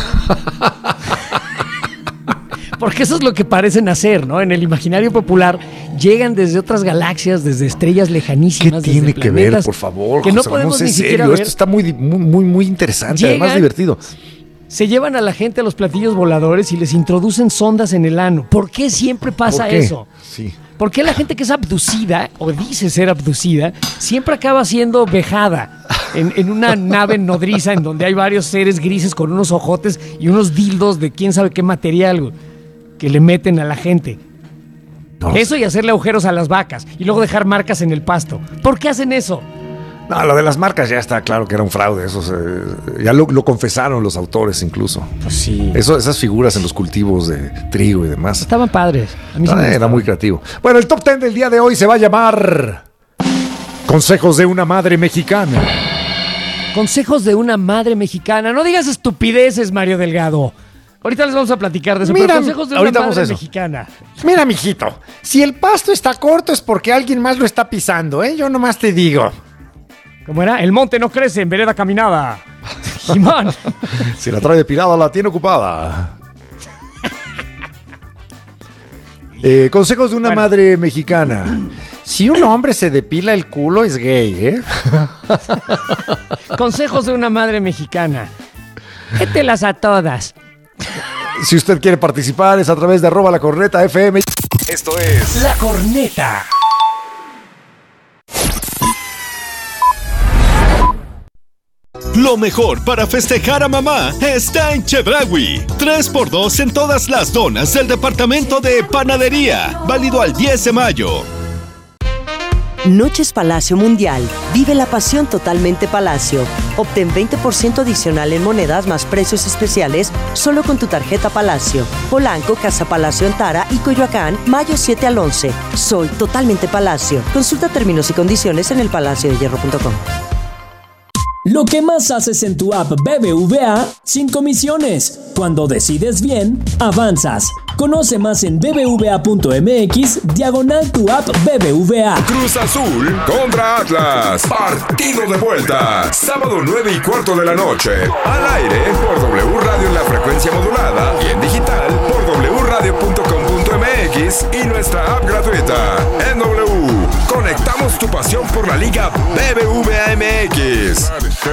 Porque eso es lo que parecen hacer, ¿no? En el imaginario popular llegan desde otras galaxias, desde estrellas lejanísimas. ¿Qué tiene que ver, por favor? Que no podemos ni siquiera ver. Esto está muy interesante, además divertido. Se llevan a la gente a los platillos voladores y les introducen sondas en el ano. ¿Por qué siempre pasa eso? Sí. ¿Por qué la gente que es abducida, o dice ser abducida, siempre acaba siendo vejada en una nave nodriza en donde hay varios seres grises con unos ojotes y unos dildos de quién sabe qué material que le meten a la gente? Eso y hacerle agujeros a las vacas y luego dejar marcas en el pasto. ¿Por qué hacen eso? No, lo de las marcas ya está claro que era un fraude. Eso ya lo confesaron los autores incluso. Pues sí. Esas figuras en los cultivos de trigo y demás. Estaban padres. A mí sí era muy creativo. Bueno, el top 10 del día de hoy se va a llamar Consejos de una madre mexicana. Consejos de una madre mexicana. No digas estupideces, Mario Delgado. Ahorita les vamos a platicar de eso. Mira, pero consejos de una madre mexicana. Mira, mijito, si el pasto está corto es porque alguien más lo está pisando, ¿eh? Yo nomás te digo. ¿Cómo era? El monte no crece en vereda caminada. Jimán. Si la trae depilada, la tiene ocupada. Consejos de una madre mexicana. Si un hombre se depila el culo, es gay, ¿eh? Consejos de una madre mexicana. Mételas a todas. Si usted quiere participar, es a través de @lacornetafm. Esto es La Corneta. Lo mejor para festejar a mamá está en Chedraui. 3x2 en todas las donas del departamento de panadería. Válido al 10 de mayo. Noches Palacio Mundial. Vive la pasión totalmente Palacio. Obtén 20% adicional en monedas más precios especiales solo con tu tarjeta Palacio. Polanco, Casa Palacio Antara y Coyoacán, mayo 7 al 11. Soy totalmente Palacio. Consulta términos y condiciones en elpalaciodehierro.com. Lo que más haces en tu app BBVA, sin comisiones. Cuando decides bien, avanzas. Conoce más en bbva.mx/tu app BBVA. Cruz Azul contra Atlas. Partido de vuelta. Sábado 9:15 de la noche. Al aire por W Radio en la frecuencia modulada y en digital por wradio.com.mx y nuestra app gratuita. En W, conectamos tu pasión por la Liga BBVA MX.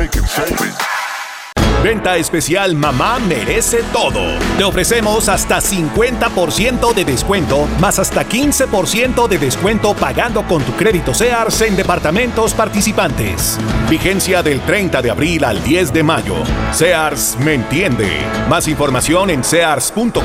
Venta especial Mamá Merece Todo. Te ofrecemos hasta 50% de descuento, más hasta 15% de descuento pagando con tu crédito Sears en departamentos participantes. Vigencia del 30 de abril al 10 de mayo. Sears me entiende. Más información en sears.com.mx.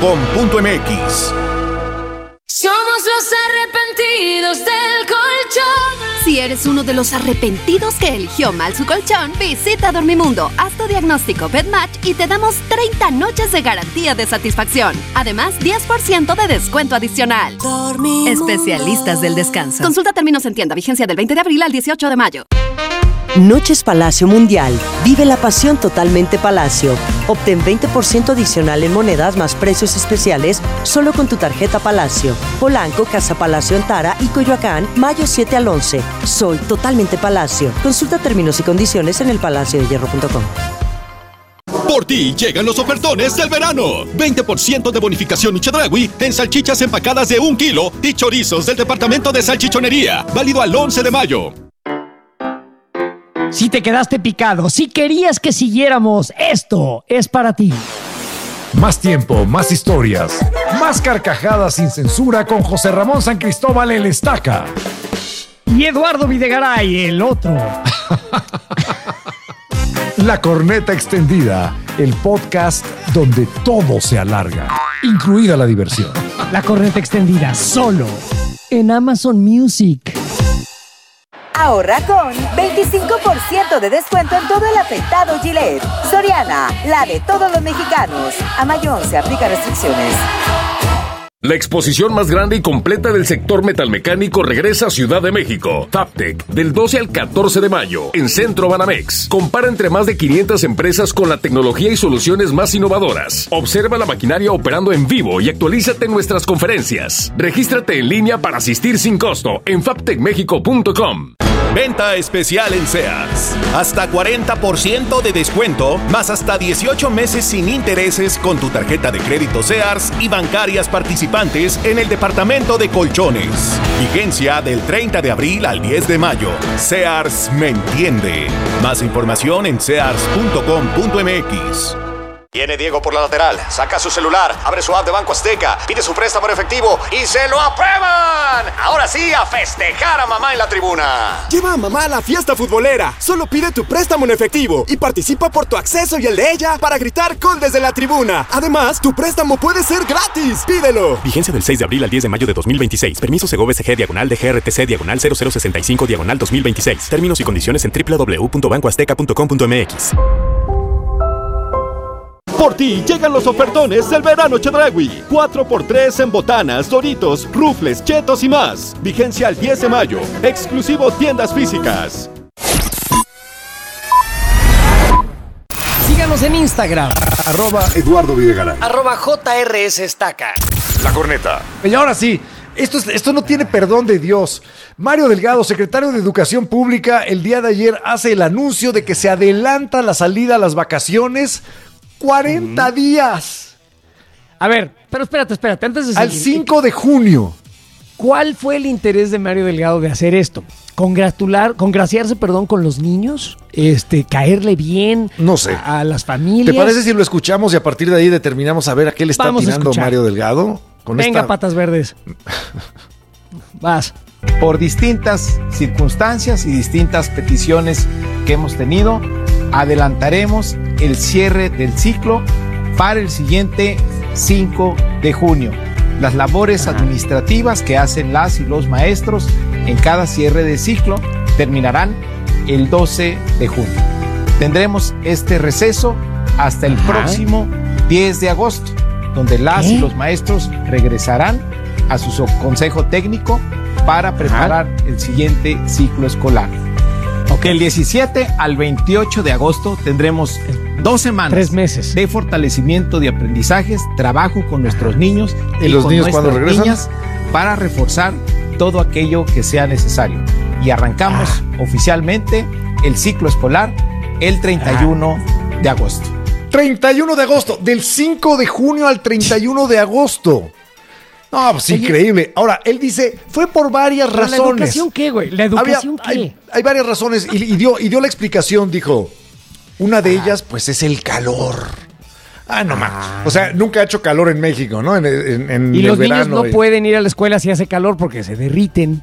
Somos los arrepentidos del colchón. Si Si eres uno de los arrepentidos que eligió mal su colchón, visita Dormimundo, haz tu diagnóstico BedMatch y te damos 30 noches de garantía de satisfacción. Además, 10% de descuento adicional. Dormimundo. Especialistas del descanso. Consulta términos en tienda. Vigencia del 20 de abril al 18 de mayo. Noches Palacio Mundial. Vive la pasión totalmente Palacio. Obtén 20% adicional en monedas más precios especiales solo con tu tarjeta Palacio. Polanco, Casa Palacio Antara y Coyoacán, mayo 7 al 11. Soy totalmente Palacio. Consulta términos y condiciones en elpalaciodehierro.com. Por ti llegan los ofertones del verano. 20% de bonificación y Chedraui en salchichas empacadas de 1 kilo y chorizos del departamento de salchichonería. Válido al 11 de mayo. Si te quedaste picado, si querías que siguiéramos, esto es para ti. Más tiempo, más historias, más carcajadas sin censura con José Ramón San Cristóbal el Estaca. Y Eduardo Videgaray, el otro. La Corneta Extendida, el podcast donde todo se alarga, incluida la diversión. La Corneta Extendida, solo en Amazon Music. Ahorra con 25% de descuento en todo el afeitado Gillette. Soriana, la de todos los mexicanos. A mayo se aplica restricciones. La exposición más grande y completa del sector metalmecánico regresa a Ciudad de México. Fabtech, del 12 al 14 de mayo, en Centro Banamex. Compara entre más de 500 empresas con la tecnología y soluciones más innovadoras. Observa la maquinaria operando en vivo y actualízate en nuestras conferencias. Regístrate en línea para asistir sin costo en fabtechmexico.com. Venta especial en Sears. Hasta 40% de descuento, más hasta 18 meses sin intereses con tu tarjeta de crédito Sears y bancarias participantes en el departamento de colchones. Vigencia del 30 de abril al 10 de mayo. Sears me entiende. Más información en sears.com.mx. Viene Diego por la lateral, saca su celular, abre su app de Banco Azteca, pide su préstamo en efectivo y ¡se lo aprueban! Ahora sí, a festejar a mamá en la tribuna. Lleva a mamá a la fiesta futbolera. Solo pide tu préstamo en efectivo y participa por tu acceso y el de ella para gritar gol desde la tribuna. Además, tu préstamo puede ser gratis. Pídelo. Vigencia del 6 de abril al 10 de mayo de 2026. Permiso Segov-SG /DGRTC/0065/2026. Términos y condiciones en www.bancoazteca.com.mx. Por ti llegan los ofertones del verano Chedraui. 4x3 en botanas, Doritos, Rufles, Chetos y más. Vigencia al 10 de mayo. Exclusivo tiendas físicas. Síganos en Instagram. @Eduardo Videgaray. @JRS Estaca. La Corneta. Y ahora sí, esto no tiene perdón de Dios. Mario Delgado, secretario de Educación Pública, el día de ayer hace el anuncio de que se adelanta la salida a las vacaciones 40 días. A ver, pero espérate, antes de seguir, al 5 de junio. ¿Cuál fue el interés de Mario Delgado de hacer esto? Congraciarse con los niños, caerle bien, no sé, a las familias. ¿Te parece si lo escuchamos y a partir de ahí determinamos a ver a qué le está tirando Mario Delgado? Venga, patas verdes. Vas. Por distintas circunstancias y distintas peticiones que hemos tenido, adelantaremos el cierre del ciclo para el siguiente 5 de junio. Las labores administrativas que hacen las y los maestros en cada cierre de ciclo terminarán el 12 de junio. Tendremos este receso hasta el próximo 10 de agosto, donde las y los maestros regresarán a su consejo técnico para preparar el siguiente ciclo escolar. Del 17 al 28 de agosto tendremos 2 semanas 3 meses de fortalecimiento de aprendizajes, trabajo con nuestros niños y los con niños cuando regresan niñas para reforzar todo aquello que sea necesario. Y arrancamos oficialmente el ciclo escolar el 31 de agosto. 31 de agosto, del 5 de junio al 31 de agosto. No, pues increíble. Ahora, él dice, fue por varias razones. ¿La educación qué, güey? ¿La educación qué? Hay varias razones y dio la explicación, dijo. Una de ellas, pues, es el calor. No mames. O sea, nunca ha hecho calor en México, ¿no? En y los niños no pueden ir a la escuela si hace calor porque se derriten,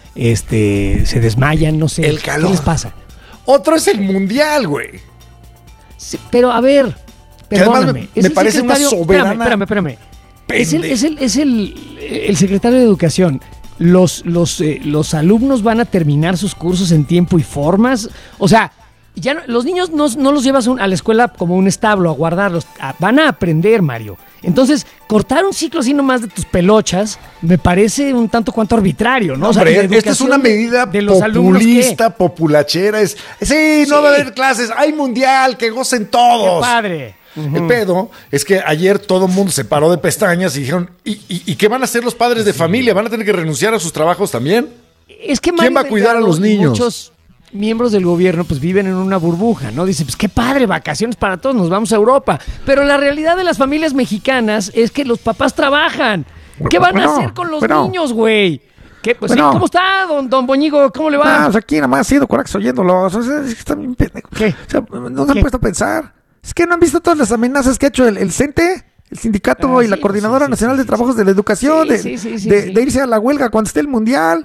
se desmayan, no sé. El calor. ¿Qué les pasa? Otro es el mundial, güey. Sí, pero a ver, perdóname. Me parece una soberana... Espérame. Es el secretario de Educación. los alumnos van a terminar sus cursos en tiempo y formas. O sea, ya los niños no los llevas a la escuela como un establo a guardarlos. Van a aprender, Mario. Entonces, cortar un ciclo así nomás de tus pelochas me parece un tanto cuanto arbitrario, ¿no? No, o sea, hombre, esta es una medida de los populista, populachera. Sí, no va a haber clases, hay mundial, que gocen todos. ¡Qué padre! El pedo es que ayer todo el mundo se paró de pestañas y dijeron, ¿y qué van a hacer los padres de familia? ¿Van a tener que renunciar a sus trabajos también? Es que ¿quién va a cuidar a los niños? Muchos miembros del gobierno pues viven en una burbuja, ¿no? Dicen, pues qué padre, vacaciones para todos, nos vamos a Europa. Pero la realidad de las familias mexicanas es que los papás trabajan. ¿Qué van a hacer con los niños, güey? Pues, ¿cómo está, don Boñigo? ¿Cómo le va? Pues aquí nada más ha sido corajes oyéndolos. O sea, es que están bien pendejos. ¿Qué? O sea, no se han puesto a pensar. Es que no han visto todas las amenazas que ha hecho el CENTE, el sindicato y la Coordinadora Nacional de Trabajos de la Educación, de irse a la huelga cuando esté el mundial.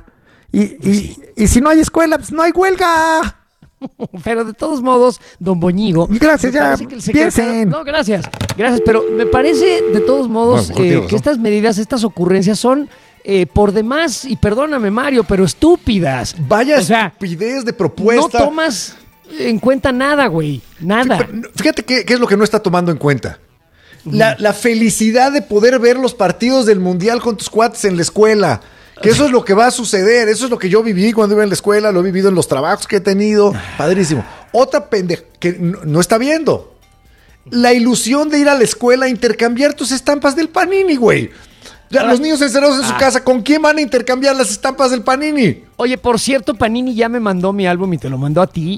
Y si no hay escuela, pues no hay huelga. Pero de todos modos, don Boñigo. Gracias, ya piensen. No, gracias, pero me parece de todos modos que estas medidas, estas ocurrencias son por demás, y perdóname, Mario, pero estúpidas. Vaya estupidez de propuesta. No tomas en cuenta nada, güey, nada. Fíjate qué es lo que no está tomando en cuenta. La felicidad de poder ver los partidos del mundial con tus cuates en la escuela. Que eso es lo que va a suceder, eso es lo que yo viví cuando iba en la escuela, lo he vivido en los trabajos que he tenido, padrísimo. Otra pendeja que no está viendo, la ilusión de ir a la escuela a intercambiar tus estampas del Panini, güey. Los niños encerrados en su casa, ¿con quién van a intercambiar las estampas del Panini? Oye, por cierto, Panini ya me mandó mi álbum y te lo mandó a ti.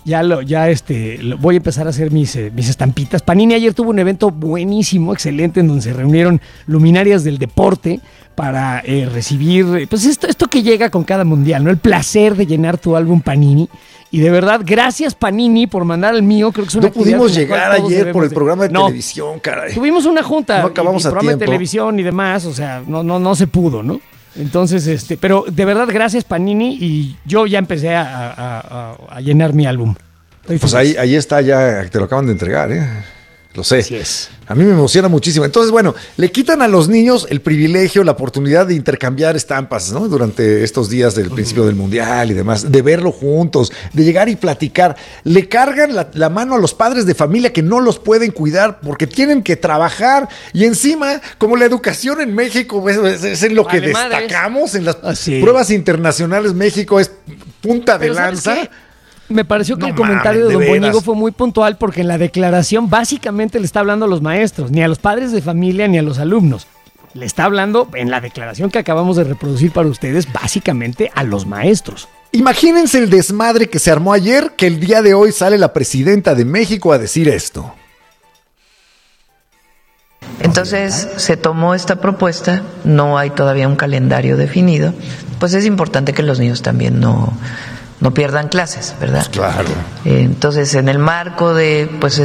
Voy a empezar a hacer mis estampitas. Panini ayer tuvo un evento buenísimo, excelente, en donde se reunieron luminarias del deporte para recibir, pues esto que llega con cada mundial, ¿no? El placer de llenar tu álbum Panini. Y de verdad, gracias Panini por mandar el mío. Creo que es una actividad. No pudimos llegar ayer por el programa de televisión, caray. Tuvimos una junta. No acabamos a programa tiempo. de televisión y demás, o sea, no se pudo, ¿no? Entonces, pero de verdad, gracias Panini, y yo ya empecé a llenar mi álbum. Pues ahí está, ya te lo acaban de entregar, ¿eh? Lo sé. Así es. A mí me emociona muchísimo. Entonces, bueno, le quitan a los niños el privilegio, la oportunidad de intercambiar estampas, ¿no? Durante estos días del principio del mundial y demás, de verlo juntos, de llegar y platicar. Le cargan la mano a los padres de familia que no los pueden cuidar porque tienen que trabajar. Y encima, como la educación en México es en lo que destacamos, en las pruebas internacionales, México es punta de lanza. Me pareció que el comentario de don Boñigo fue muy puntual, porque en la declaración básicamente le está hablando a los maestros, ni a los padres de familia ni a los alumnos. Le está hablando en la declaración que acabamos de reproducir para ustedes, básicamente a los maestros. Imagínense el desmadre que se armó ayer, que el día de hoy sale la presidenta de México a decir esto. Entonces se tomó esta propuesta, no hay todavía un calendario definido, pues es importante que los niños también no pierdan clases, ¿verdad? Pues claro. Entonces, en el marco de pues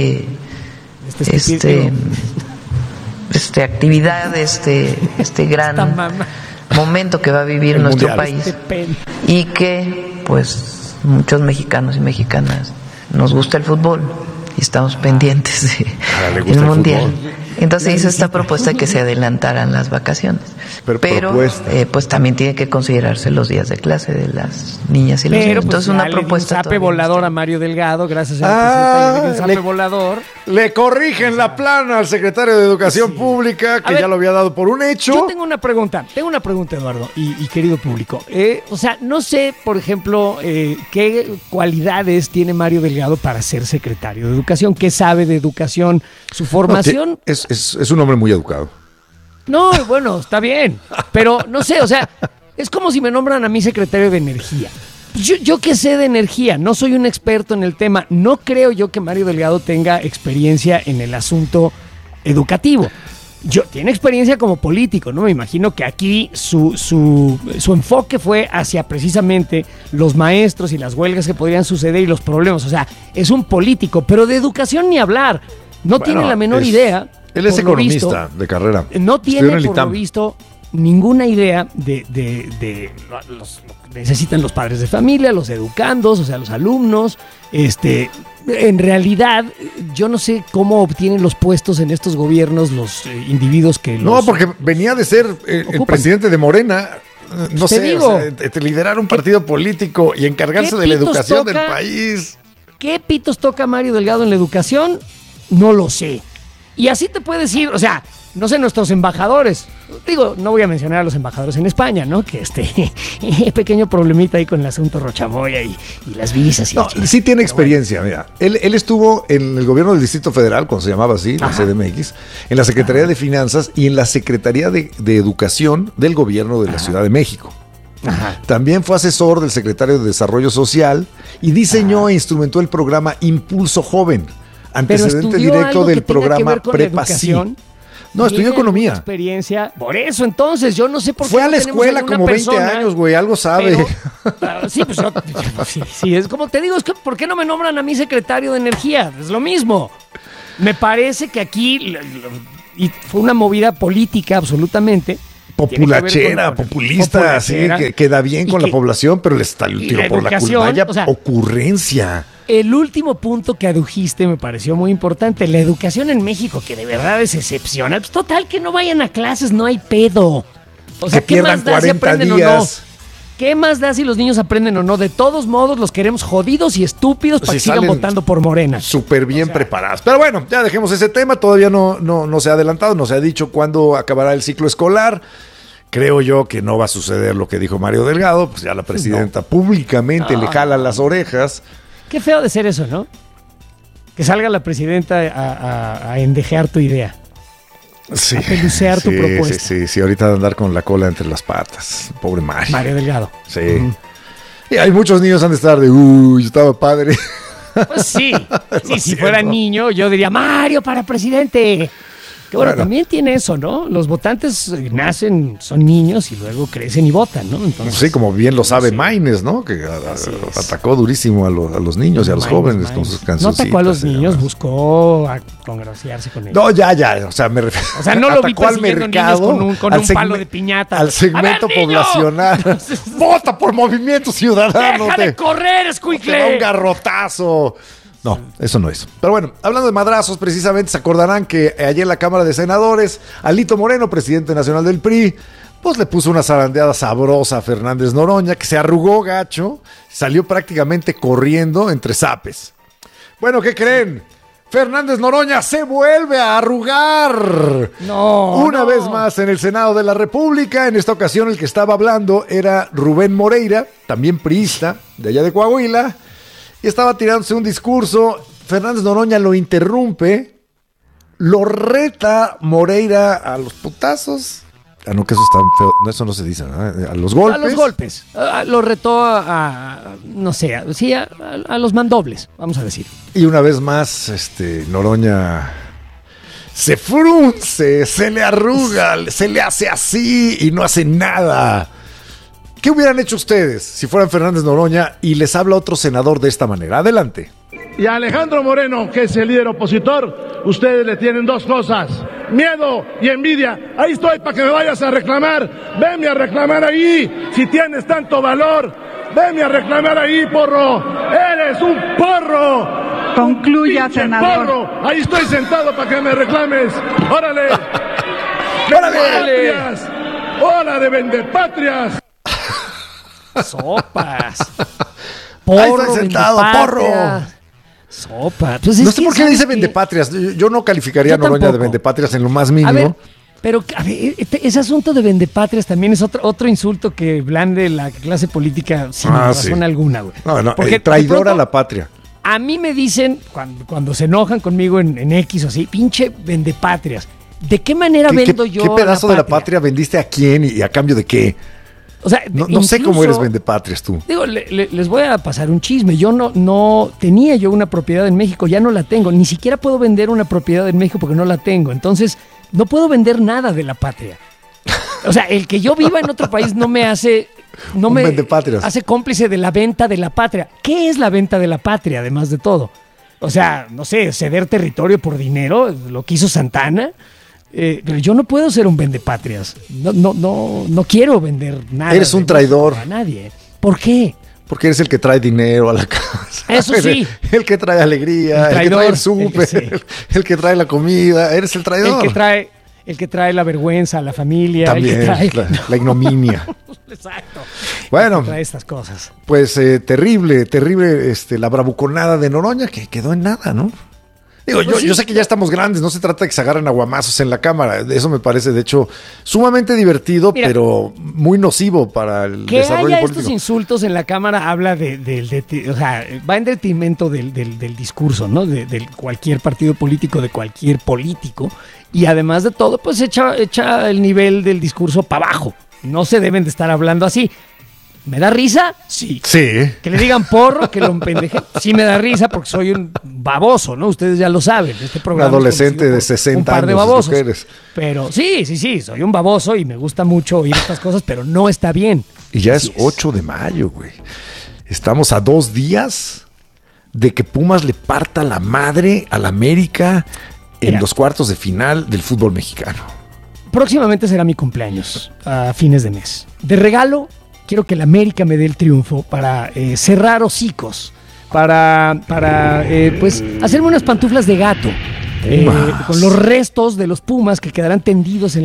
actividad, este gran momento que va a vivir nuestro país, y que pues muchos mexicanos y mexicanas nos gusta el fútbol y estamos pendientes del mundial. Entonces hizo esta propuesta de que se adelantaran las vacaciones. Pero pues también tiene que considerarse los días de clase de las niñas y los niños. Entonces una propuesta. Un zape volador a Mario Delgado, gracias a la presidenta, un volador. Le corrigen la plana al secretario de Educación Pública, que ya lo había dado por un hecho. Yo tengo una pregunta, Eduardo, y querido público. O sea, no sé, por ejemplo, qué cualidades tiene Mario Delgado para ser secretario de Educación, qué sabe de educación, su formación. Es un hombre muy educado. No, bueno, está bien, pero no sé, o sea, es como si me nombran a mí secretario de Energía. Yo que sé de energía, no soy un experto en el tema, no creo yo que Mario Delgado tenga experiencia en el asunto educativo. Tiene experiencia como político, ¿no? Me imagino que aquí su enfoque fue hacia precisamente los maestros y las huelgas que podrían suceder y los problemas. O sea, es un político, pero de educación ni hablar. No tiene la menor idea. Él es economista de carrera. No tiene, por lo visto, ninguna idea de lo que necesitan los padres de familia, los educandos, o sea, los alumnos. En realidad, yo no sé cómo obtienen los puestos en estos gobiernos los individuos que los... No, porque venía de ser el presidente de Morena no sé, o sea, liderar un partido político y encargarse de la educación del país. ¿Qué pitos toca Mario Delgado en la educación? No lo sé. Y así te puedes ir, o sea, no sé, nuestros embajadores. Digo, no voy a mencionar a los embajadores en España, ¿no? Que pequeño problemita ahí con el asunto Rochamoya y las visas. No, sí tiene experiencia, mira. Él estuvo en el gobierno del Distrito Federal, cuando se llamaba así, la CDMX, en la Secretaría de Finanzas y en la Secretaría de Educación del gobierno de la Ciudad de México. También fue asesor del secretario de Desarrollo Social y diseñó e instrumentó el programa Impulso Joven, antecedente directo del programa Prepa Sí. No, estudió economía. Experiencia. Por eso, entonces, yo no sé por qué. Fue a la escuela como 20 años, güey, algo sabe. Pero, sí, pues sí, es como te digo, es que ¿por qué no me nombran a mí secretario de Energía? Es lo mismo. Me parece que aquí y fue una movida política absolutamente. Populachera, populista, sí, que queda bien con la población, pero le está el tiro por la culpa. Vaya ocurrencia. El último punto que adujiste me pareció muy importante. La educación en México, que de verdad es excepcional. Pues total, que no vayan a clases, no hay pedo. O sea, ¿qué más da si aprenden días. O no? ¿Qué más da si los niños aprenden o no? De todos modos, los queremos jodidos y estúpidos para que sigan votando por Morena. Súper bien preparados. Pero bueno, ya dejemos ese tema. Todavía no se ha adelantado, no se ha dicho cuándo acabará el ciclo escolar. Creo yo que no va a suceder lo que dijo Mario Delgado. Pues ya la presidenta públicamente le jala las orejas. Qué feo de ser eso, ¿no? Que salga la presidenta a endejear tu idea. Sí, a pelucear tu propuesta. Sí, ahorita de andar con la cola entre las patas. Pobre Mario. Mario Delgado. Sí. Y hay muchos niños han de estar de, uy, estaba padre. Pues sí. Si fuera niño, yo diría, Mario para presidente. Que bueno, también tiene eso, ¿no? Los votantes nacen, son niños y luego crecen y votan, ¿no? Entonces, sí, como bien lo sabe Maines, ¿no? Que atacó durísimo a los niños y a los jóvenes con sus canciones. No atacó a los niños, buscó congraciarse con ellos. No, ya, o sea, me refiero. O sea, no lo vi persiguiendo niños con un palo de piñata. Al segmento poblacional. ¡Vota por Movimiento Ciudadano! ¡Deja de correr, escuincle! Te da un garrotazo. No, eso no es. Pero bueno, hablando de madrazos, precisamente se acordarán que ayer en la Cámara de Senadores, Alito Moreno, presidente nacional del PRI, pues le puso una zarandeada sabrosa a Fernández Noroña, que se arrugó gacho, salió prácticamente corriendo entre zapes. Bueno, ¿qué creen? Fernández Noroña se vuelve a arrugar. Una vez más en el Senado de la República. En esta ocasión el que estaba hablando era Rubén Moreira, también priista, de allá de Coahuila. Y estaba tirándose un discurso, Fernández Noroña lo interrumpe, lo reta Moreira a los putazos. Ah, no, que eso está feo, no, eso no se dice, ¿no? A los golpes. A los golpes, lo retó no sé, sí, a los mandobles, vamos a decir. Y una vez más, Noroña se frunce, se le arruga, se le hace así y no hace nada. ¿Qué hubieran hecho ustedes si fueran Fernández Noroña y les habla otro senador de esta manera? Adelante. Y a Alejandro Moreno, que es el líder opositor, ustedes le tienen dos cosas: miedo y envidia. Ahí estoy para que me vayas a reclamar. Venme a reclamar ahí, si tienes tanto valor. Venme a reclamar ahí, porro. Eres un porro. Concluya, senador. Porro. Ahí estoy sentado para que me reclames. Órale. ¡Órale! ¡Hora de vendepatrias! Sopas. Porro, ahí estoy sentado, porro. Sopa. Pues no sé por qué dice vendepatrias. Yo no calificaría a Noroña de vendepatrias en lo más mínimo. A ver, pero ese asunto de vendepatrias también es otro insulto que blande la clase política sin razón alguna, güey. No, porque traidor a la patria. A mí me dicen, cuando se enojan conmigo en X o así, pinche vendepatrias. ¿De qué manera vendo yo? ¿Qué pedazo de la patria vendiste a quién y a cambio de qué? O sea, no sé cómo eres vendepatrias tú. Digo, les voy a pasar un chisme. Yo no tenía yo una propiedad en México, ya no la tengo. Ni siquiera puedo vender una propiedad en México porque no la tengo. Entonces, no puedo vender nada de la patria. O sea, el que yo viva en otro país no me hace cómplice de la venta de la patria. ¿Qué es la venta de la patria, además de todo? O sea, no sé, ceder territorio por dinero, lo que hizo Santana. Pero yo no puedo ser un vendepatrias. No quiero vender nada. Eres un traidor. A nadie. ¿Por qué? Porque eres el que trae dinero a la casa. Eso sí. El que trae alegría, el que trae el súper, el que trae la comida. Eres el traidor. el que trae la vergüenza a la familia. También, el que trae... la ignominia. Exacto. Bueno, trae estas cosas. Pues terrible la bravuconada de Noroña, que quedó en nada, ¿no? Digo, yo sé que ya estamos grandes, no se trata de que se agarren aguamazos en la cámara. Eso me parece, de hecho, sumamente divertido, pero muy nocivo para el desarrollo que haya político. Estos insultos en la cámara habla o sea, va en detrimento del discurso, ¿no? De cualquier partido político, de cualquier político. Y además de todo, pues echa el nivel del discurso para abajo. No se deben de estar hablando así. ¿Me da risa? Sí. Que le digan porro, que lo empendejen. Sí me da risa porque soy un baboso, ¿no? Ustedes ya lo saben. Este programa un adolescente de 60 un par años. De babosos. Mujeres. Pero sí, soy un baboso y me gusta mucho oír estas cosas, pero no está bien. Y ya es 8 de mayo, güey. Estamos a 2 días de que Pumas le parta la madre al América en los cuartos de final del fútbol mexicano. Próximamente será mi cumpleaños, a fines de mes. De regalo, quiero que el América me dé el triunfo para cerrar hocicos, para pues hacerme unas pantuflas de gato, con los restos de los Pumas que quedarán tendidos en